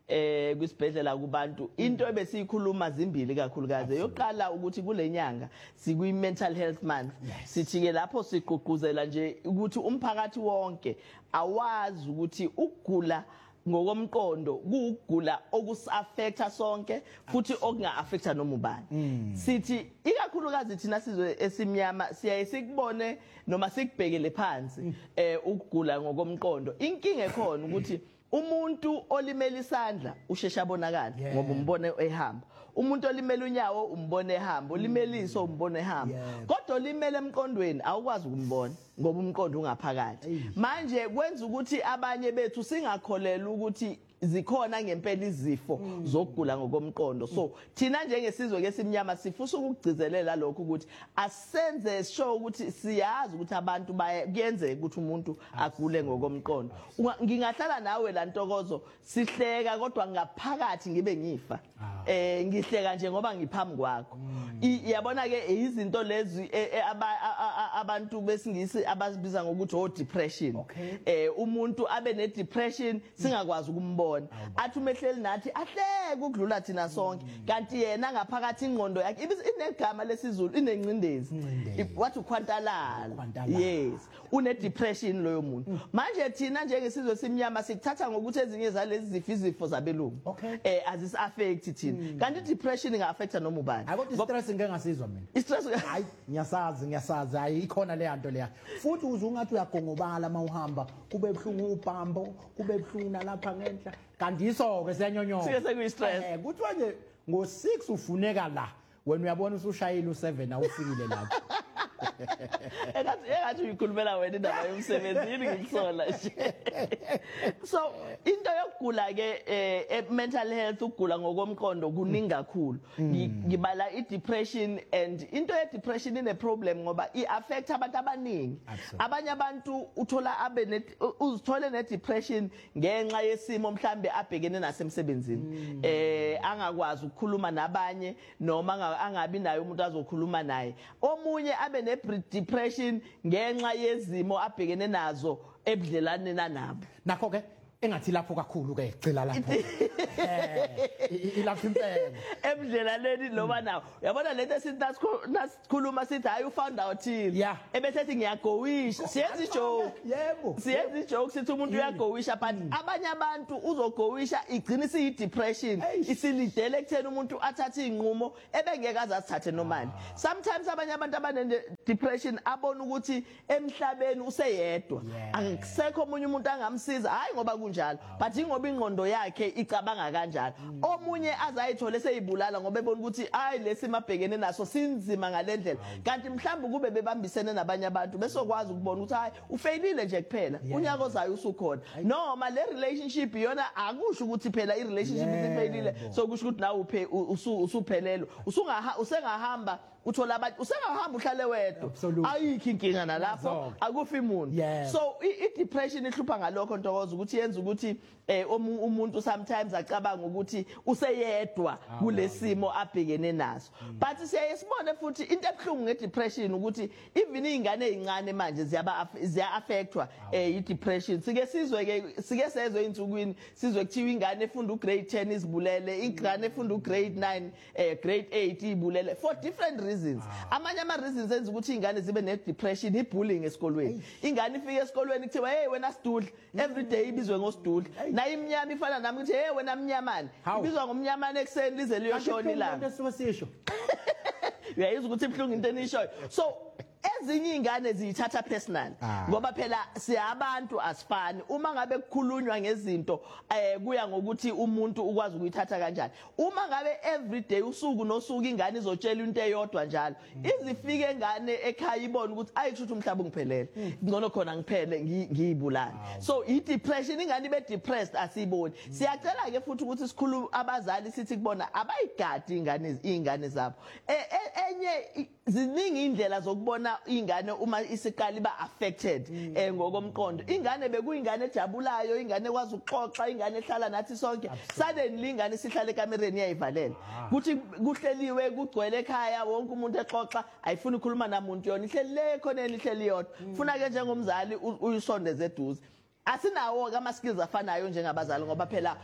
eh kwisibhedlela kubantu into ebesiyikhuluma zimbili kakhulukazi yoqala ukuthi kulenyanga sikwi mental health month sithi ke lapho siqhuquzela nje ukuthi umphakathi wonke awazi ukuthi ukugula ngokomqondo kugula okusaffecta sonke futhi okunga-affecta noma ubani sithi ikakhulukazi thina sizwe esimnyama siyaye sikubone noma sikubhekele phansi eh ukugula ngokomqondo inkinga ekhona ukuthi umuntu olimela isandla ushesha abonakala ngoba umbone ehamba umuntu olimela unyawo umbone ehamba olimela iso umbone ehamba kodwa olimela emqondweni awukwazi ukumbona ngoba umqondo ungaphakathi manje kwenza ukuthi abanye bethu singakholela ukuthi zikhona ngempela izifo zokugula ngokomqondo so thina njengesizwe ke simnyama sifusa ukugcizelela lokho ukuthi asenze show ukuthi siyazi ukuthi abantu bayenzeka ukuthi umuntu agule ngokomqondo ngingahlala nawe la Ntokozo sihleka kodwa ngaphakathi ngibe ngifa eh ngihleka nje ngoba ngiphambi kwakho iyabona ke izinto lezi abantu besingisi abazibiza ngokuthi o depression eh umuntu abe ne depression singakwazi ukumbona athi umehleli nathi ahleke ukudlula thina sonke kanti yena ngaphakathi ingqondo yakhe inegama lesizulu inencindezi wathi ukhwantalala yes une depression loyo muntu manje thina njengesizwe simnyama sikuthatha ngokuthi ezinye zalezi zifo izifo zabelungu eh azis affect thina kanti depression inga affecta noma ubani ayikho stress ngeke ngasizwa mina stress hayi ngiyasazi ngiyasazi hayi ikhona le nto leya futhi uzungathi uyagongobala mawuhamba kube ebhlungu ubhambo kube ebhlungu nalapha ngenhla kanti iso ke siyanyonyoka sike sekuyi stress eh kuthiwa nje ngo six ufuneka la wena uyabona usushayile u seven awufikile lapho engathi engathi uyikhulumela wena indaba yomsebenzini ngikusola nje so into yokugula ke eh mental health ukugula ngokomqondo kuningi kakhulu ngibala i depression and into ye depression ine problem ngoba i affect abantu abaningi abanye abantu uthola abe uzithole ne depression ngenxa yesimo mhlambe abhekene nasemsebenzini eh angakwazi ukukhuluma nabanye noma angabi nayo umuntu azokhuluma naye omunye abe ne depression ngenxa yezimo abhekene nazo ebudlelane nabo nakho ke engathi lapho kakhulu ke cila lapho eh ilapha impela ebudlelaneni loba nawo uyabona lento sikhuluma sithi hayi u found out yeah ebese ethi ngiyagowisha siyenza ijoke yebo siyenza ijoke sithi umuntu uyagowisha but abanye abantu uzogowisha igcina isiyi depression isilidele ekutheni umuntu athathe inqumo ebengeke azathathe nomani sometimes abanye abantu abane depression abona ukuthi emhlabeni useyedwa akusekho omunye umuntu angamsiza hayi ngoba njalo but ingoba ingqondo yakhe icabanga kanjalo omunye azayithola seyibulala ngoba ebona ukuthi hayi lesimabhekene naso sinzima ngalendlela kanti mhlawumbe kube bebambisene nabanye abantu bese okwazi ukubona ukuthi hayi ufailile nje kuphela unyaka ozayo usukhona noma le relationship yona akusho ukuthi phela i relationship isifailile so kusho ukuthi nawe uphe usuphelelo usungaha usengahamba uthola abantu usengahamba uhlale wedwa ayikho inkinga nalapho akufi umuntu so i depression ihlupha ngalokho ntokoza ukuthi yenza ukuthi umuntu sometimes acabanga ukuthi useyedwa kulesimo abhekene naso but siyayisibone futhi into ebhlungu nge depression ukuthi even izingane ezincane manje ziyaba ziya affectwa i depression sike sizwe ke sike sezwe insukwini sizwe kuthiwa ingane efunda u grade ten izibulele ingane efunda u grade nine grade eight ibulele for different reasons amanye ama reasons enza ukuthi izingane zibe ne depression ibullying esikolweni ingane ifike esikolweni kuthiwa hey wena sidudla every day ibizwe ngosidudla na imnyama ifana nami ukuthi hey wena mnyamani ibizwa ngomnyamani ekseni lize liyoshona ilanga uyayizwa ukuthi ibhlungu into enishoyo so ezinye izingane ziyithatha personal ngoba phela siyabantu asifani uma ngabe kukhulunywa ngezinto eh kuya ngokuthi umuntu ukwazi ukuyithatha kanjani uma ngabe everyday usuku nosuku ingane izotshela into eyodwa njalo izifike ingane ekhaya ibona ukuthi ayithuthi umhlaba ungiphelele ngcono khona ngiphele ngiyibulala so i depression ingane ibe depressed asiboni siyacela ke futhi ukuthi sikhuluma abazali sithi kubona abayigadi ingane izingane zabo enye ziningi indlela zokubona ingane uma isiqala iba affected eh ngokomqondo ingane bekuyingane ejabulayo ingane ekwazi ukuxoxa ingane ehlala nathi sonke suddenly ingane sihlala ekamereni yayivalela kuthi kuhleliwe kugcwele ekhaya wonke umuntu exoxa ayifuni ukukhuluma namuntu yona ihleli khoneni ihleli yodwa ufuna ke njengomzali uyisondeze eduze asinawo ke ama skills afanayo njengabazali ngoba phela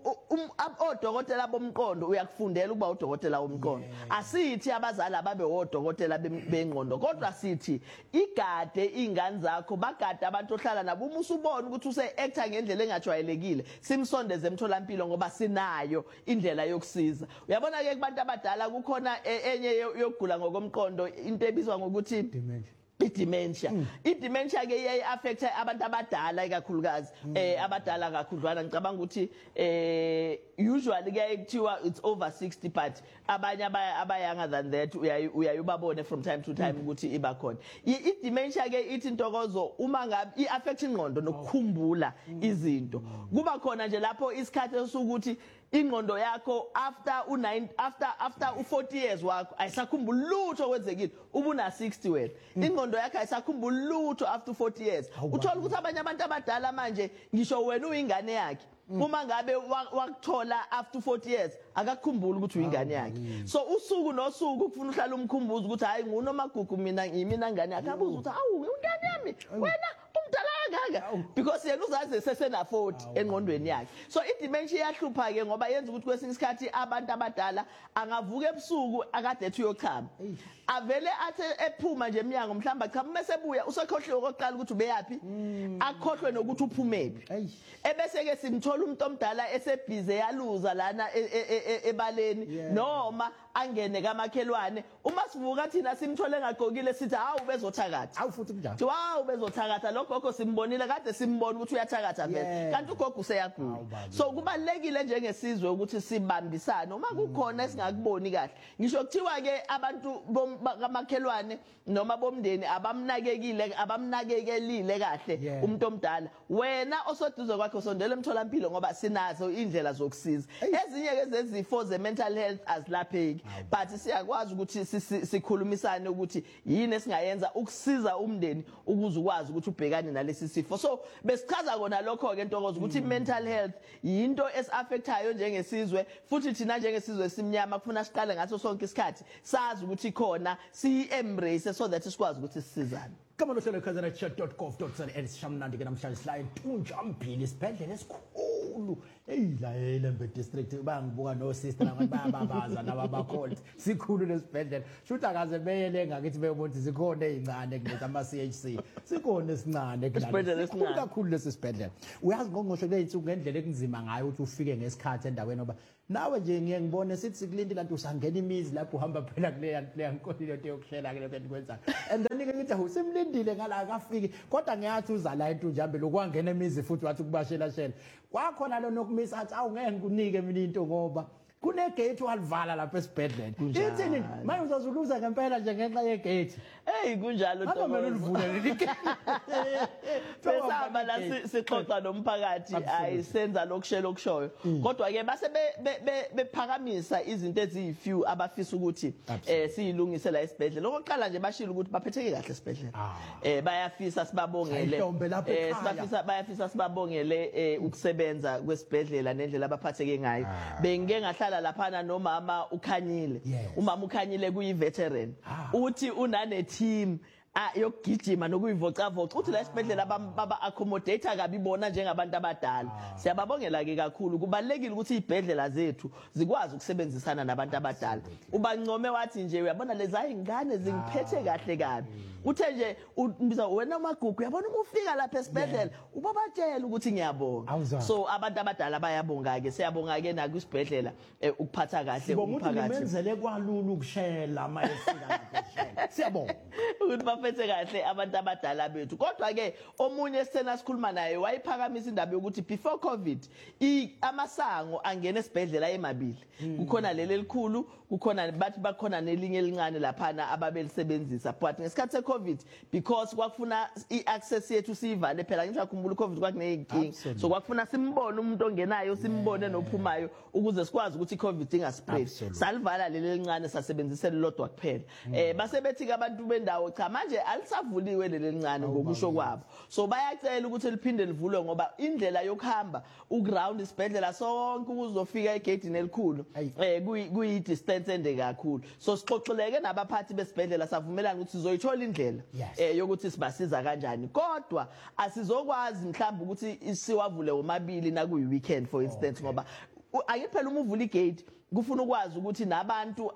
odokotela bomqondo uyakufundela ukuba udokotela womqondo asithi abazali ababe odokotela bengqondo kodwa sithi igade ingane zakho bagade abantu ohlala nabo uma usubona ukuthi use actor ngendlela engajwayelekile simsondeze emtholampilo ngoba sinayo indlela yokusiza uyabona ke kubantu abadala kukhona enye yokugula ngokomqondo into ebizwa ngokuthi dementia i-dementia i-dementia ke iyayi affect abantu abadala ikakhulukazi eh abadala kakhudlwana ngicabanga ukuthi eh usually ke kuthiwa it's over sixty but abanye aba younger than that uyayubabone from time to time ukuthi iba khona i-dementia ke ithi intokozo uma ngabe i-affect ingqondo nokukhumbula izinto kuba khona nje lapho isikhathi esukuthi ingqondo yakho after u nine after after u forty years wakho ayisakhumbula lutho kwenzekile ubuna sixty wena ingqondo yakho ayisakhumbula lutho after forty years uthola ukuthi abanye abantu abadala manje ngisho wena uyingane yakhe uma ngabe wakuthola after forty years akakhumbula ukuthi uyingane yakhe so usuku nosuku kufuna uhlala umkhumbuzo ukuthi hayi nguNomagugu mina ngimina ngane yakhe abuza ukuthi awu ingane yami wena umdala kangaka because yena uzazi sesena forty engqondweni yakhe so i-dementia iyahlupha ke ngoba yenza ukuthi kwesinye isikhathi abantu abadala angavuka ebusuku akade ethi uyochama avele athe ephuma nje eminyango mhlamba cha bese buya usekhohliwe okoqala ukuthi ubeyapi akhohlwe nokuthi uphumephi ebese ke simthola umuntu omdala esebhize yaluza lana ebaleni noma angene kamakhelwane uma sivuka thina simthole ngagqokile sithi hawu bezothakatha awu futhi kunjani wow bezothakatha lo gogo simbonile kade simbona ukuthi uyathakatha vele kanti ugogo useyagula so kubalekile njengesizwe ukuthi sibambisane uma kukhona esingakuboni kahle ngisho kuthiwa ke abantu kamakhelwane noma bomndeni abamnakekile abamnakekelile kahle umuntu omdala wena osoduze kwakhe usondele emtholampilo ngoba sinazo indlela zokusiza ezinye ke zezifo ze mental health azilapheki but siyakwazi ukuthi sikhulumisane ukuthi yini esingayenza ukusiza umndeni ukuze ukwazi ukuthi ubhekane nalesi sifo so besichaza kona lokho ke Ntokozo ukuthi mental health yinto esiaffectayo njengesizwe futhi thina njengesizwe simnyama kufuna siqale ngaso sonke isikhathi sazi ukuthi khona si embrace so that sikwazi ukuthi sisizane Kama lohlelo khazana chat dot gov dot za elishamnandi ke namhlanje sila eTunjambili isibhedlela esikhulu eyila eLembe district bangibuka no sister nabantu bayababaza nababacold sikhulu lesibhedlela shutha akaze beyele ngakithi beyobona zikhona ezincane kulezi ama C H C sikhona esincane kulesi kakhulu lesi sibhedlela uyazi ngongqosho leyithu ngendlela ekunzima ngayo ukuthi ufike ngesikhathi endaweni ngoba nawe nje ngiye ngibone sithi sikulindi lantu usangena imizi lapho uhamba phela kule le nkonile into yokuhlela ke lokho kwenza and then ke ngithi usimlindile ngala akafiki kodwa ngiyathi uza la eTunjambili lokwangena imizi futhi wathi kubashela shela kwakhona lo nokumisa athi awu ngeke ngikunike mina into ngoba kune gate walivala lapha esibhedlela ithini manje uzazuluza ngempela nje ngenxa ye gate hey kunjalo Ntokozo akumele ulivule leli gate besaba la sixoxa nomphakathi ayisenza lokushela okushoyo kodwa ke base bephakamisa izinto eziyifew abafisa ukuthi eh siyilungise la esibhedlela lokuqala nje bashila ukuthi baphetheke kahle esibhedlela eh bayafisa sibabongele eh sibafisa bayafisa sibabongele ukusebenza kwesibhedlela nendlela abaphatheke ngayo bengike ngahlala laphana nomama ukhanyile umama ukhanyile kuyi veteran uthi unane team yokugijima nokuyivocavoca uthi la esibhedlela baba accommodate kabi bona njengabantu abadala siyababongela ke kakhulu kubalekile ukuthi izibhedlela zethu zikwazi ukusebenzisana nabantu abadala ubancome wathi nje uyabona lezi ayingane zingiphethe kahle kabi uthe nje ubiza wena magugu uyabona uma ufika lapha esibhedlela ubabatshela ukuthi ngiyabonga so abantu abadala bayabonga ke siyabonga ke na kwisibhedlela ukuphatha kahle umphakathi sibongile kwalula ukushela ama efika lapha siyabonga ukuthi baphethe kahle abantu abadala bethu kodwa ke omunye sena sikhuluma naye wayiphakamisa indaba yokuthi before covid i amasango angena esibhedlela emabili kukhona leli elikhulu kukhona bathi bakhona nelinye elincane laphana ababelisebenzisa but ngesikhathi secovid because kwakufuna iaccess yethu sivale phela ngisakhumbula ucovid kwakuneyinkingi so kwakufuna simbone umuntu ongenayo simbone nophumayo ukuze sikwazi ukuthi icovid ingaspread salivala leli elincane sasebenzisa lelodwa kuphela eh base bethi ke abantu bendawo cha manje alisavuliwe leli elincane ngokusho kwabo so bayacela ukuthi liphinde livulwe ngoba indlela yokuhamba uground isibhedlela sonke ukuzofika egate elikhulu eh kuyi distance ende kakhulu so sixoxeleke nabaphathi besibhedlela savumelana ukuthi sizoyithola indlela eh yokuthi sibasiza kanjani kodwa asizokwazi mhlawumbe ukuthi siwavule omabili na kuyi weekend for instance ngoba ayiphela uma uvula igate kufuna ukwazi ukuthi nabantu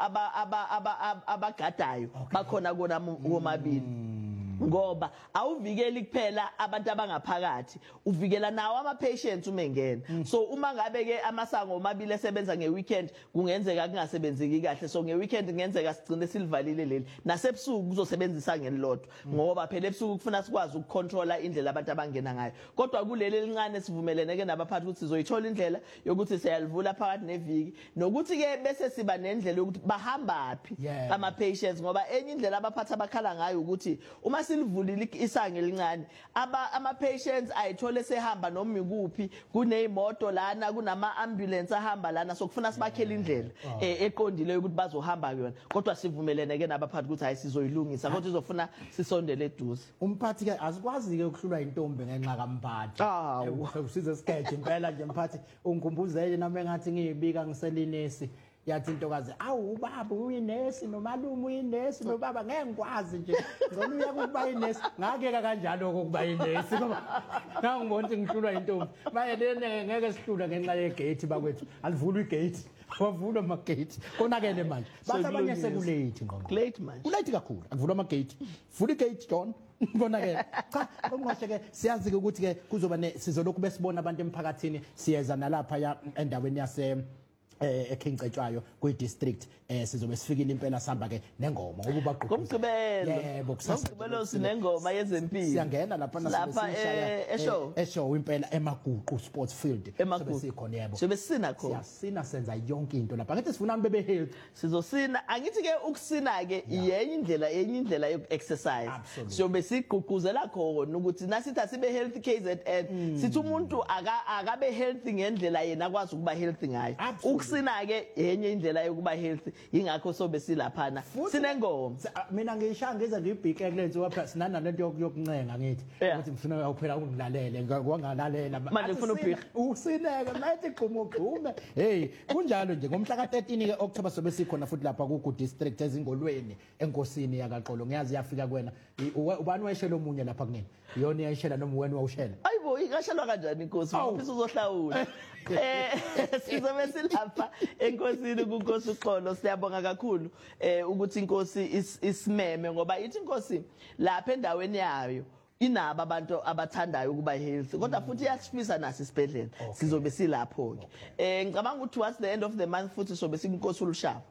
abagadayo bakhona kona omabili ngoba awuvikeli kuphela abantu abangaphakathi uvikela nawo ama patients umengena so uma ngabe ke amasango omabili esebenza ngeweekend kungenzeka kungasebenzeki kahle so ngeweekend kungenzeka sigcine silivalile leli nasebusuku kuzosebenzisa ngelilodwa ngoba phela ebusuku kufuna sikwazi ukucontrola indlela abantu abangena ngayo kodwa kuleli elincane sivumelene ke nabaphathi ukuthi sizoyithola indlela yokuthi siyalivula phakathi neviki nokuthi ke bese siba nendlela yokuthi bahamba phi ama patients ngoba enye indlela abaphathi abakhala ngayo ukuthi uma silivulile isango elincane aba ama patients ayithole sehamba noma ikuphi kunezimoto lana kunama ambulance ahamba lana sokufuna sibakhela indlela eqondile ukuthi bazohamba kuyona kodwa sivumelene ke nabaphathi ukuthi hayi sizoyilungisa kodwa izofuna sisondele eduze umphathi ke azikwazi ke ukuhlula intombi ngenxa kamphathi usize sketch impela nje mphathi ungikhumbuzele nami engathi ngiyibika ngiselinesi yathi intokazi awu ubaba uyinesi nomalume uyinesi nobaba ngeke ngikwazi nje ngona uya kuba yinesi ngakeka kanjalo ukuba yinesi ngoba ngangibona ukuthi ngihlulwa intombi maye lene ngeke sihlula ngenxa yegate bakwethu alivulwa igate wavulwa ama gate konakele manje bathi abanye sekulate ngqo late manje kulate kakhulu akuvulwa ama gate vula igate John konakele cha ngqoshe ke siyazi ukuthi ke kuzoba sizolokhu besibona abantu emphakathini siyeza nalapha ya endaweni yase eh ekhincetshwayo kwi district eh sizobe sifikile impela sihamba ke nengoma ngoba bagqugquzela yebo kusasa sinengoma yezempilo siyangena lapha lapha eshow eshow impela emaguqu sports field sobe sikhona yebo sobe sina khona siyasina senza yonke into lapha ngathi sifuna bebe health sizosina angithi ke ukusina ke yenye indlela yenye indlela yoku exercise sobe sigqugquzela khona ukuthi nasithi asibe health K Z N sithi umuntu aka akabe healthy ngendlela yena akwazi ukuba healthy ngayo ukusina ke yenye indlela yokuba healthy ingakho sobe silaphana sinengoma mina ngisha ngeza ngibhike kulenzo wapha sinana lento yokuncenga ngithi ukuthi ngifuna ukuphela ukungilalele ngwangalalela manje ufuna ubhika usineke mayithi gqumo gqume hey kunjalo nje ngomhla ka thirteen ke October sobe sikhona futhi lapha ku district ezingolweni enkosini yakaqolo ngiyazi yafika kuwena ubani wayeshela omunye lapha kunini iyona yayishela noma wena wawushela ayibo ikashelwa kanjani inkosi ufisa uzohlawula eh sizobe silapha enkosini kunkosi uxolo siyabonga kakhulu eh ukuthi inkosi isimeme ngoba ithi inkosi lapha endaweni yayo inaba abantu abathandayo ukuba healthy kodwa futhi iyasifisa nasi isibhedlela sizobe silapho ke eh ngicabanga ukuthi towards the end of the month futhi sobe sinkosi ulushavu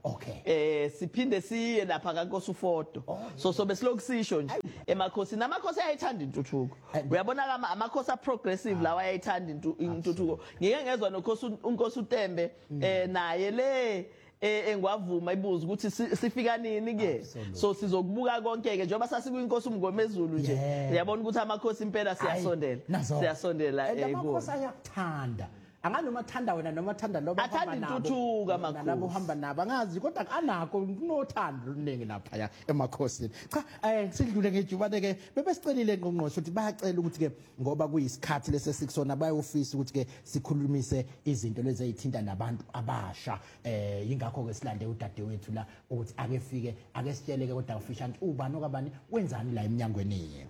eh siphinde siye lapha kaNkosi uFodo so sobe silokusisho nje emakhosi namakhosi ayayithanda intuthuko uyabona kama amakhosi progressive lawa ayayithanda intuthuko ngike ngezwe nokhosi unkosi uTembe eh naye le eh engwavuma ibuza ukuthi sifika nini ke so sizokubuka konke ke njengoba sasikuyinkosi umngomezulu nje uyabona ukuthi amakhosi impela siyasondela siyasondela eh amakhosi ayakuthanda anganoma thanda wena noma thanda loba hamba nabo athanda amakhosi nabo hamba nabo angazi kodwa anakho kunothando oluningi lapha ya emakhosini cha eh sidlule ngejubane ke bebesicelile ngqongqosho ukuthi bayacela ukuthi ke ngoba kuyisikhathi lese sikusona bayofisa ukuthi ke sikhulumise izinto lezi ezithinta nabantu abasha eh ingakho ke silande udadewethu la ukuthi ake fike ake sitshele ke kodwa ufisha ubani okabani wenzani la eminyangweni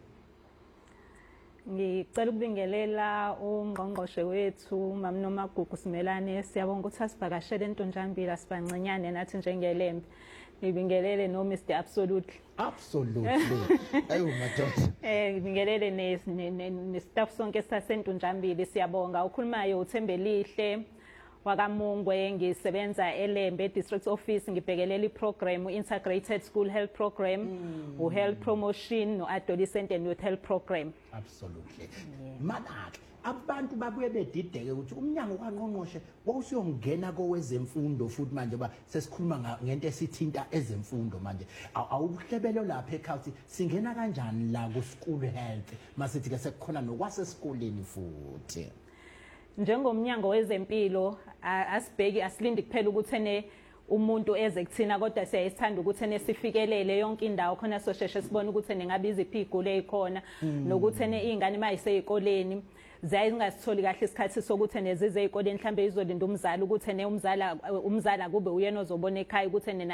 ngicela ukubingelela ungqongqoshe wethu Mama Nomagugu Simelane siyabonga ukuthi asivakashele entonjambila sibancinyane nathi njengelembe ngibingelele no Mister Absolutely absolutely ayo madoda eh ngibingelele ne staff sonke sasentonjambili siyabonga ukhulumayo uThembelihle wakamungwe ngisebenza eLembe district office ngibhekelela iprogram integrated school health program u health promotion no adolescent and youth health program absolutely manake abantu babuye bedideke ukuthi umnyango kaNgqongqoshe wawusiyongena kowezemfundo futhi manje ba sesikhuluma ngento esithinta ezemfundo manje awuhlebelo lapha ekhawuthi singena kanjani la ku school health masithi ke sekukhona nokwase esikoleni futhi njengomnyango wezempilo asibheki asilindi kuphela ukuthi ene umuntu eze kuthina kodwa siyayithanda ukuthi ene sifikelele yonke indawo khona sosheshe sibone ukuthi ene ngabe iziphi igule ezikhona nokuthi ene izingane mayiseyikoleni zayingasitholi kahle isikhathi sokuthi ene zize ezikoleni mhlambe izolinda umzali ukuthi ene umzala umzala kube uyena ozobona ekhaya ukuthi ene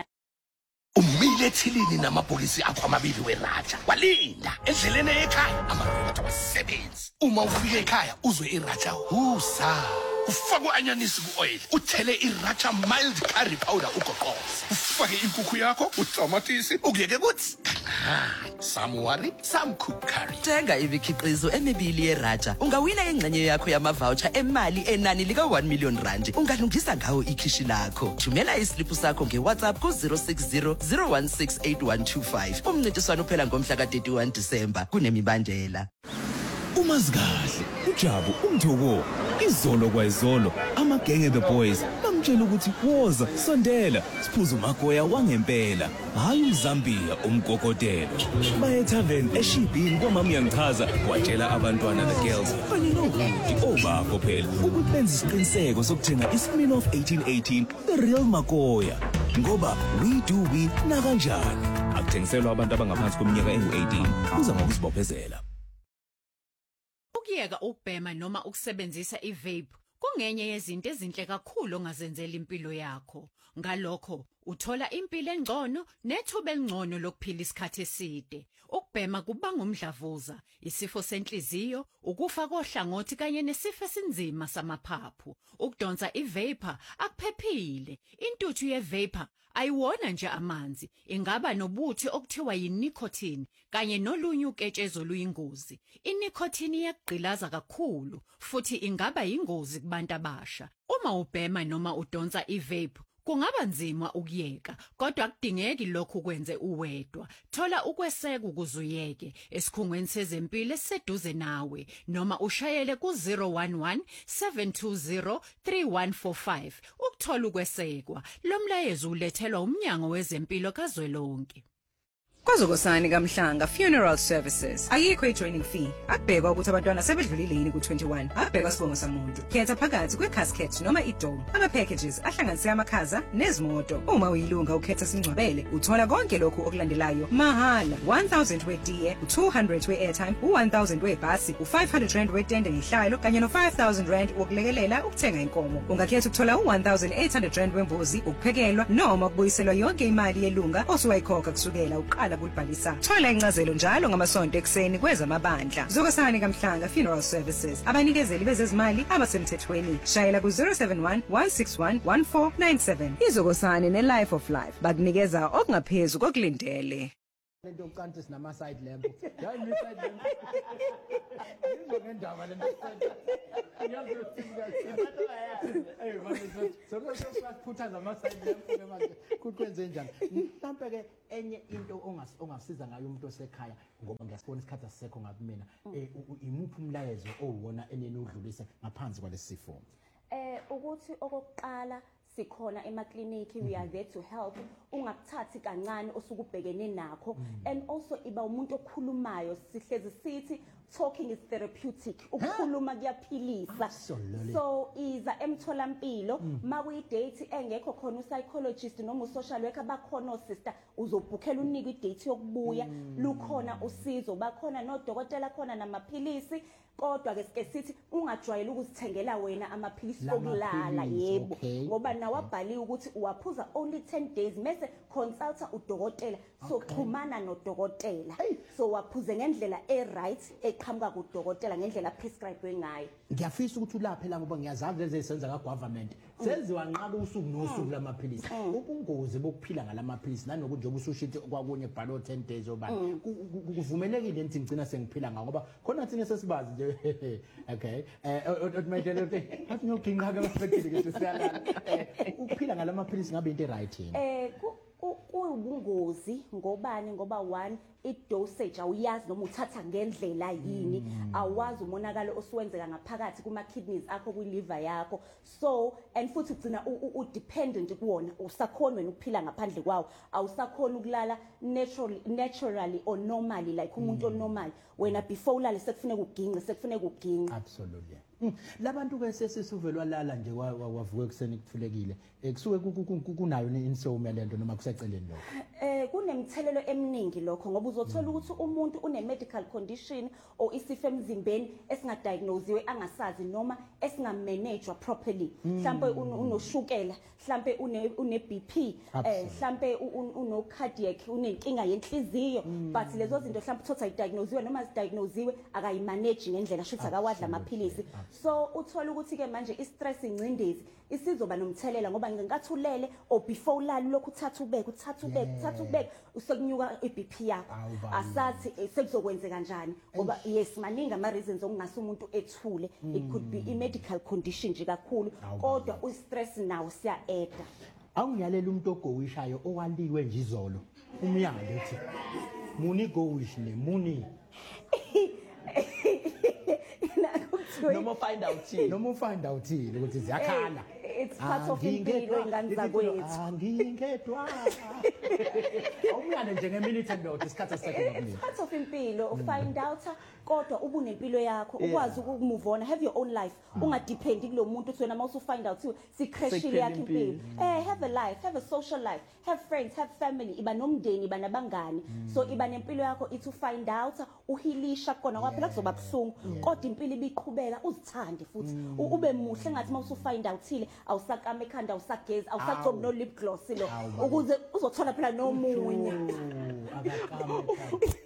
umile ethilini namabhokisi akho amabili weraja walinda endleleni ekhaya amarobot awasebenzi uma ufika ekhaya uzwe iraja husa ufake anyanisi ku-oil uthele iraja mild curry powder ugoqoze ufake inkukhu yakho utamatisi ukuyeke kuthi samuwari some cook curry thenga imikhiqizo emibili yeraja ungawina ingxenye yakho yamavoucher emali enani lika one million rand ungalungisa ngawo ikhishi lakho thumela islip sakho ngeWhatsApp ku zero six zero zero one six eight one two five umncintiswano uphela ngomhla ka thirty-one December kunemibandela umazikahle uJabu umthoko izolo kwayizolo amagenge the boys bamtshela ukuthi woza sondela siphuza umagoya wangempela hayi uMzambia umgogotelo baye tavern eshibhini kwamama yangichaza watshela abantwana the girls kanye nohudi obakho phela ukuthi benze isiqiniseko sokuthenga ismin of eighteen eighteen the real magoya ngoba we do we na kanjani akuthengiselwa abantu abangaphansi kweminyaka engu eighteen kuza ngokuzibophezela. Ukuyeka ukubhema noma ukusebenzisa i-vape kungenye yezinto ezinhle kakhulu ongazenzela impilo yakho. Ngalokho uthola impilo engcono nethuba elingcono lokuphila isikhathi eside. Ukubhema kubanga umdlavuza, isifo senhliziyo, ukufa kohlangothi kanye nesifo esinzima samaphaphu. Ukudonsa i-vapor akuphephile. Intuthu ye-vapor ayiwona nje amanzi, ingaba nobuthi okuthiwa yi-nicotine kanye nolunye uketshezo luyingozi. I-nicotine iyagqilaza kakhulu futhi ingaba yingozi kubantu abasha. Uma ubhema noma udonsa i-vape kungaba nzima ukuyeka, kodwa akudingeki lokhu kwenze uwedwa. Thola ukweseka ukuze uyeke esikhungweni sezempilo esiseduze nawe noma ushayele ku zero one one seven two zero three one four five ukuthola ukwesekwa. Lo mlayezo ulethelwa umnyango wezempilo kazwelonke. KwaZokosani kaMhlanga Funeral Services. Ayikho i-joining fee. Akubhekwa ukuthi abantwana sebedlulile yini ku twenty-one. Akubhekwa sibongo samuntu. Khetha phakathi kwe-casket noma i-dome. Ama-packages ahlanganisa amakhaza nezimoto. Uma uyilunga ukhetha singcwabele, uthola konke lokhu okulandelayo mahala. one thousand we-D A, two hundred we-airtime, one thousand we-bhasi, five hundred rand we-tende ngehlalo kanye no five thousand rand wokulekelela ukuthenga inkomo. Ungakhetha ukuthola one thousand eight hundred rand wembuzi, ukuphekelwa noma ukubuyiselwa yonke imali yelunga osuwayikhokha kusukela uqala kulibhalisa. Thola incazelo njalo ngamasonto ekseni kwezamabandla. Zokosani kaMhlanga Funeral Services. Abanikezeli bezezimali abasemthethweni. Shayela ku zero seven one one six one one four nine seven. Izokosani ne-Life of Life bakunikeza okungaphezulu kokulindele. Lento yokucanta sinama side lamp. Yayi mi side lamp. Ngendaba lento side. Ngiyazothina kahle. Hey manje so so sokukhuthaza ama side lamp manje kukwenze njani? Mhlambe ke enye into ongasiza ngayo umuntu osekhaya ngoba ngiyasibona isikhathi asisekho ngakimina. Eh imuphi umlayezo owona eneni udlulise ngaphansi kwalesifo? Eh ukuthi okokuqala sikhona emakliniki, we are there to help. Ungakuthathi kancane osukubhekene nakho, and also iba umuntu okhulumayo. Sihlezi sithi talking is therapeutic. Ukukhuluma kuyaphilisa. So iza emtholampilo makuyi date engekho khona psychologist noma u social worker bakhona sister uzobhukhela unika i date yokubuya. Lukhona usizo, bakhona nodokotela khona namaphilisi. Kodwa ke sike sithi ungajwayela ukuzithengela wena amaphilisi okulala. Yebo, ngoba nawabhaliwe ukuthi uwaphuza only ten days mase consulta udokotela. So xhumana nodokotela, so waphuze ngendlela e right eqhamuka kudokotela ngendlela prescribe ngayo. Ngiyafisa ukuthi ulaphela ngoba ngiyazazi lezi esenza ka government senziwa nqaba usuku nosuku lamaphilisi. Ubungozi bokuphila ngalamaphilisi nanoku nje ubusushithi kwakunye bhalo ten days oba kuvumelekile nithi ngicina sengiphila ngawo ngoba khona thina sesibazi nje. Okay, eh automated ukuthi athi ngiyoqinqa ke bafekile ke siyala ukuphila ngalamaphilisi ngabe into right yini? Eh kuyubungozi ngobani ngoba one i-dosage awuyazi noma uthatha ngendlela yini, awazi umonakalo osuwenzeka ngaphakathi kuma kidneys akho kwi-liver yakho. So and futhi ugcina u-dependent kuwona, usakhona wena ukuphila ngaphandle kwawo, awusakhona ukulala naturally naturally or normally like umuntu onormal. Wena before ulale sekufuneka uginqe, sekufuneka uginqe. Absolutely. Labantu ke sesisuvelwa lala nje wavuka ekseni kuthulekile ekusuke kunayo insome lento noma kuseceleni lokho. Eh kunemthelelo eminingi lokho ngoba uzothola ukuthi umuntu une medical condition or isifo emzimbeni esingadiagnosewe angasazi noma esingamanaged properly. Mhlambe unoshukela, mhlambe une une B P, eh mhlambe uno cardiac, unenkinga yenhliziyo, but lezo zinto mhlambe uthola idiagnosewe noma zidiagnosewe akayimanage ngendlela shothi akawadla amaphilisi. So uthola ukuthi ke manje i-stress incindezi isizoba nomthelela ngoba ngenkathulele or before ulala lokhu uthatha ubeke uthatha ubeke uthatha ubeke usekunyuka i-B P yakho. Asathi sekuzokwenzeka kanjani ngoba yes maningi ama reasons okungase umuntu ethule. It could be a medical condition nje kakhulu kodwa u-stress nawo siya eda. Awungiyalela umuntu ogowishayo owaliwe nje izolo umyanga lethi muni gowish ne muni noma find out yini noma find out yini ukuthi ziyakhala. It's part of impilo ingane zakwethu. Angingedwa. Awumyane nje ngemilitary note isikhathi sakhe ngakini. It's part of impilo find out kodwa ubunempilo yakho ukwazi ukumove on, have your own life. Ungadependi kulo muntu uthi wena mawusu find out si crashile yakhe impilo. Eh have a life, have a social life, have friends, have family, iba nomndeni, iba nabangani. So iba nempilo yakho itu find out uhilisha kona kwaphela kuzoba kusungu kodwa impilo ibiqhubeka uzithande futhi ube muhle ngathi mawusu find out ile awusakama ekhanda awusageza awusagcoba no lip gloss lo ukuze uzothola phela nomunye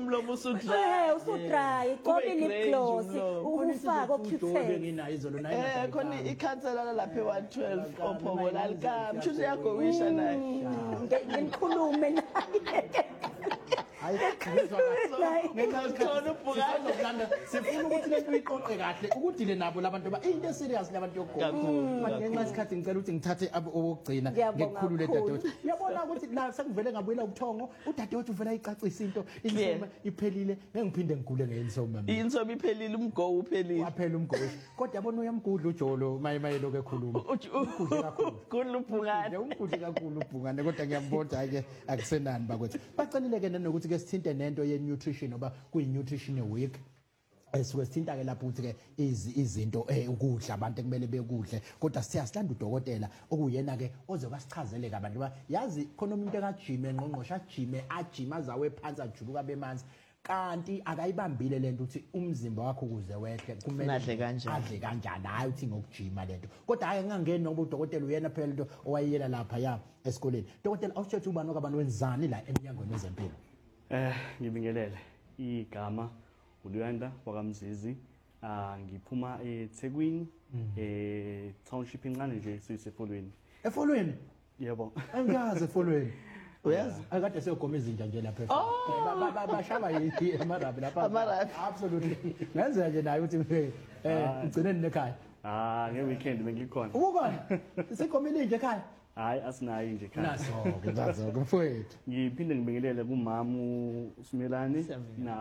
umlomo usudry Eh usudry qobe lip gloss ufaka ocutane nginayo izolo nayo eh khona ikhansela lapha e-one twelve ophokola alikam mshuze yagowisha naye ngikhulume naye hayi ngizokuthola ubhukane sifuna ukuthi lento uyiqoqe kahle ukuthi le nabo labantu ba into serious labantu yokugoqa manje ngenxa isikhathi ngicela ukuthi ngithathe obokugcina ngekukhulule dadewethu uyabona ukuthi la sekuvele ngabuyela ubuthongo udadewethu uvela icacisa into insoma iphelile ngiphinde ngigule ngeyinsomo mami insoma iphelile umgo uphelile waphela umgo kodwa yabona uyamgudla ujolo mayelo kekhuluma ukudle kakhulu kudla ubhungane umgudle kakhulu ubhungane kodwa ngiyambona ke akusenani bakwethu bacelile ke nanokuthi ke sithinte nento ye nutrition oba kuyi nutrition week esike sithinta ke lapho ukuthi ke izinto ukudla abantu kumele bekudle kodwa siya silanda udokotela okuyena ke ozoba sichazele ke abantu ba yazi khona umuntu engajime engqongqosha ajime ajima azawe phansi ajuluka bemanzi kanti akayibambile lento ukuthi umzimba wakho ukuze wehle kumele adle kanjani adle kanjani hayi uthi ngokujima lento kodwa hayi ngangeni ngoba udokotela uyena phela into owayiyela lapha ya esikoleni dokotela awushethe ubani okabantu wenzani la eminyangweni wezempilo eh ngibingelele igama uLuyanda wakamzizi ah ngiphuma eThekwini eh township incane nje sisefolweni efolweni yebo angazi efolweni uyazi akade seyogoma izinja nje lapha bashaba yithi amarabi lapha amarabi absolutely ngenzeka nje nayo ukuthi eh ugcine nekhaya ah ngeweekend bengikhona ukubona sikhomile nje ekhaya hayi asinayo nje ekhaya naso ke mfowethu ngiphinde ngibingelele kumama uSimelane na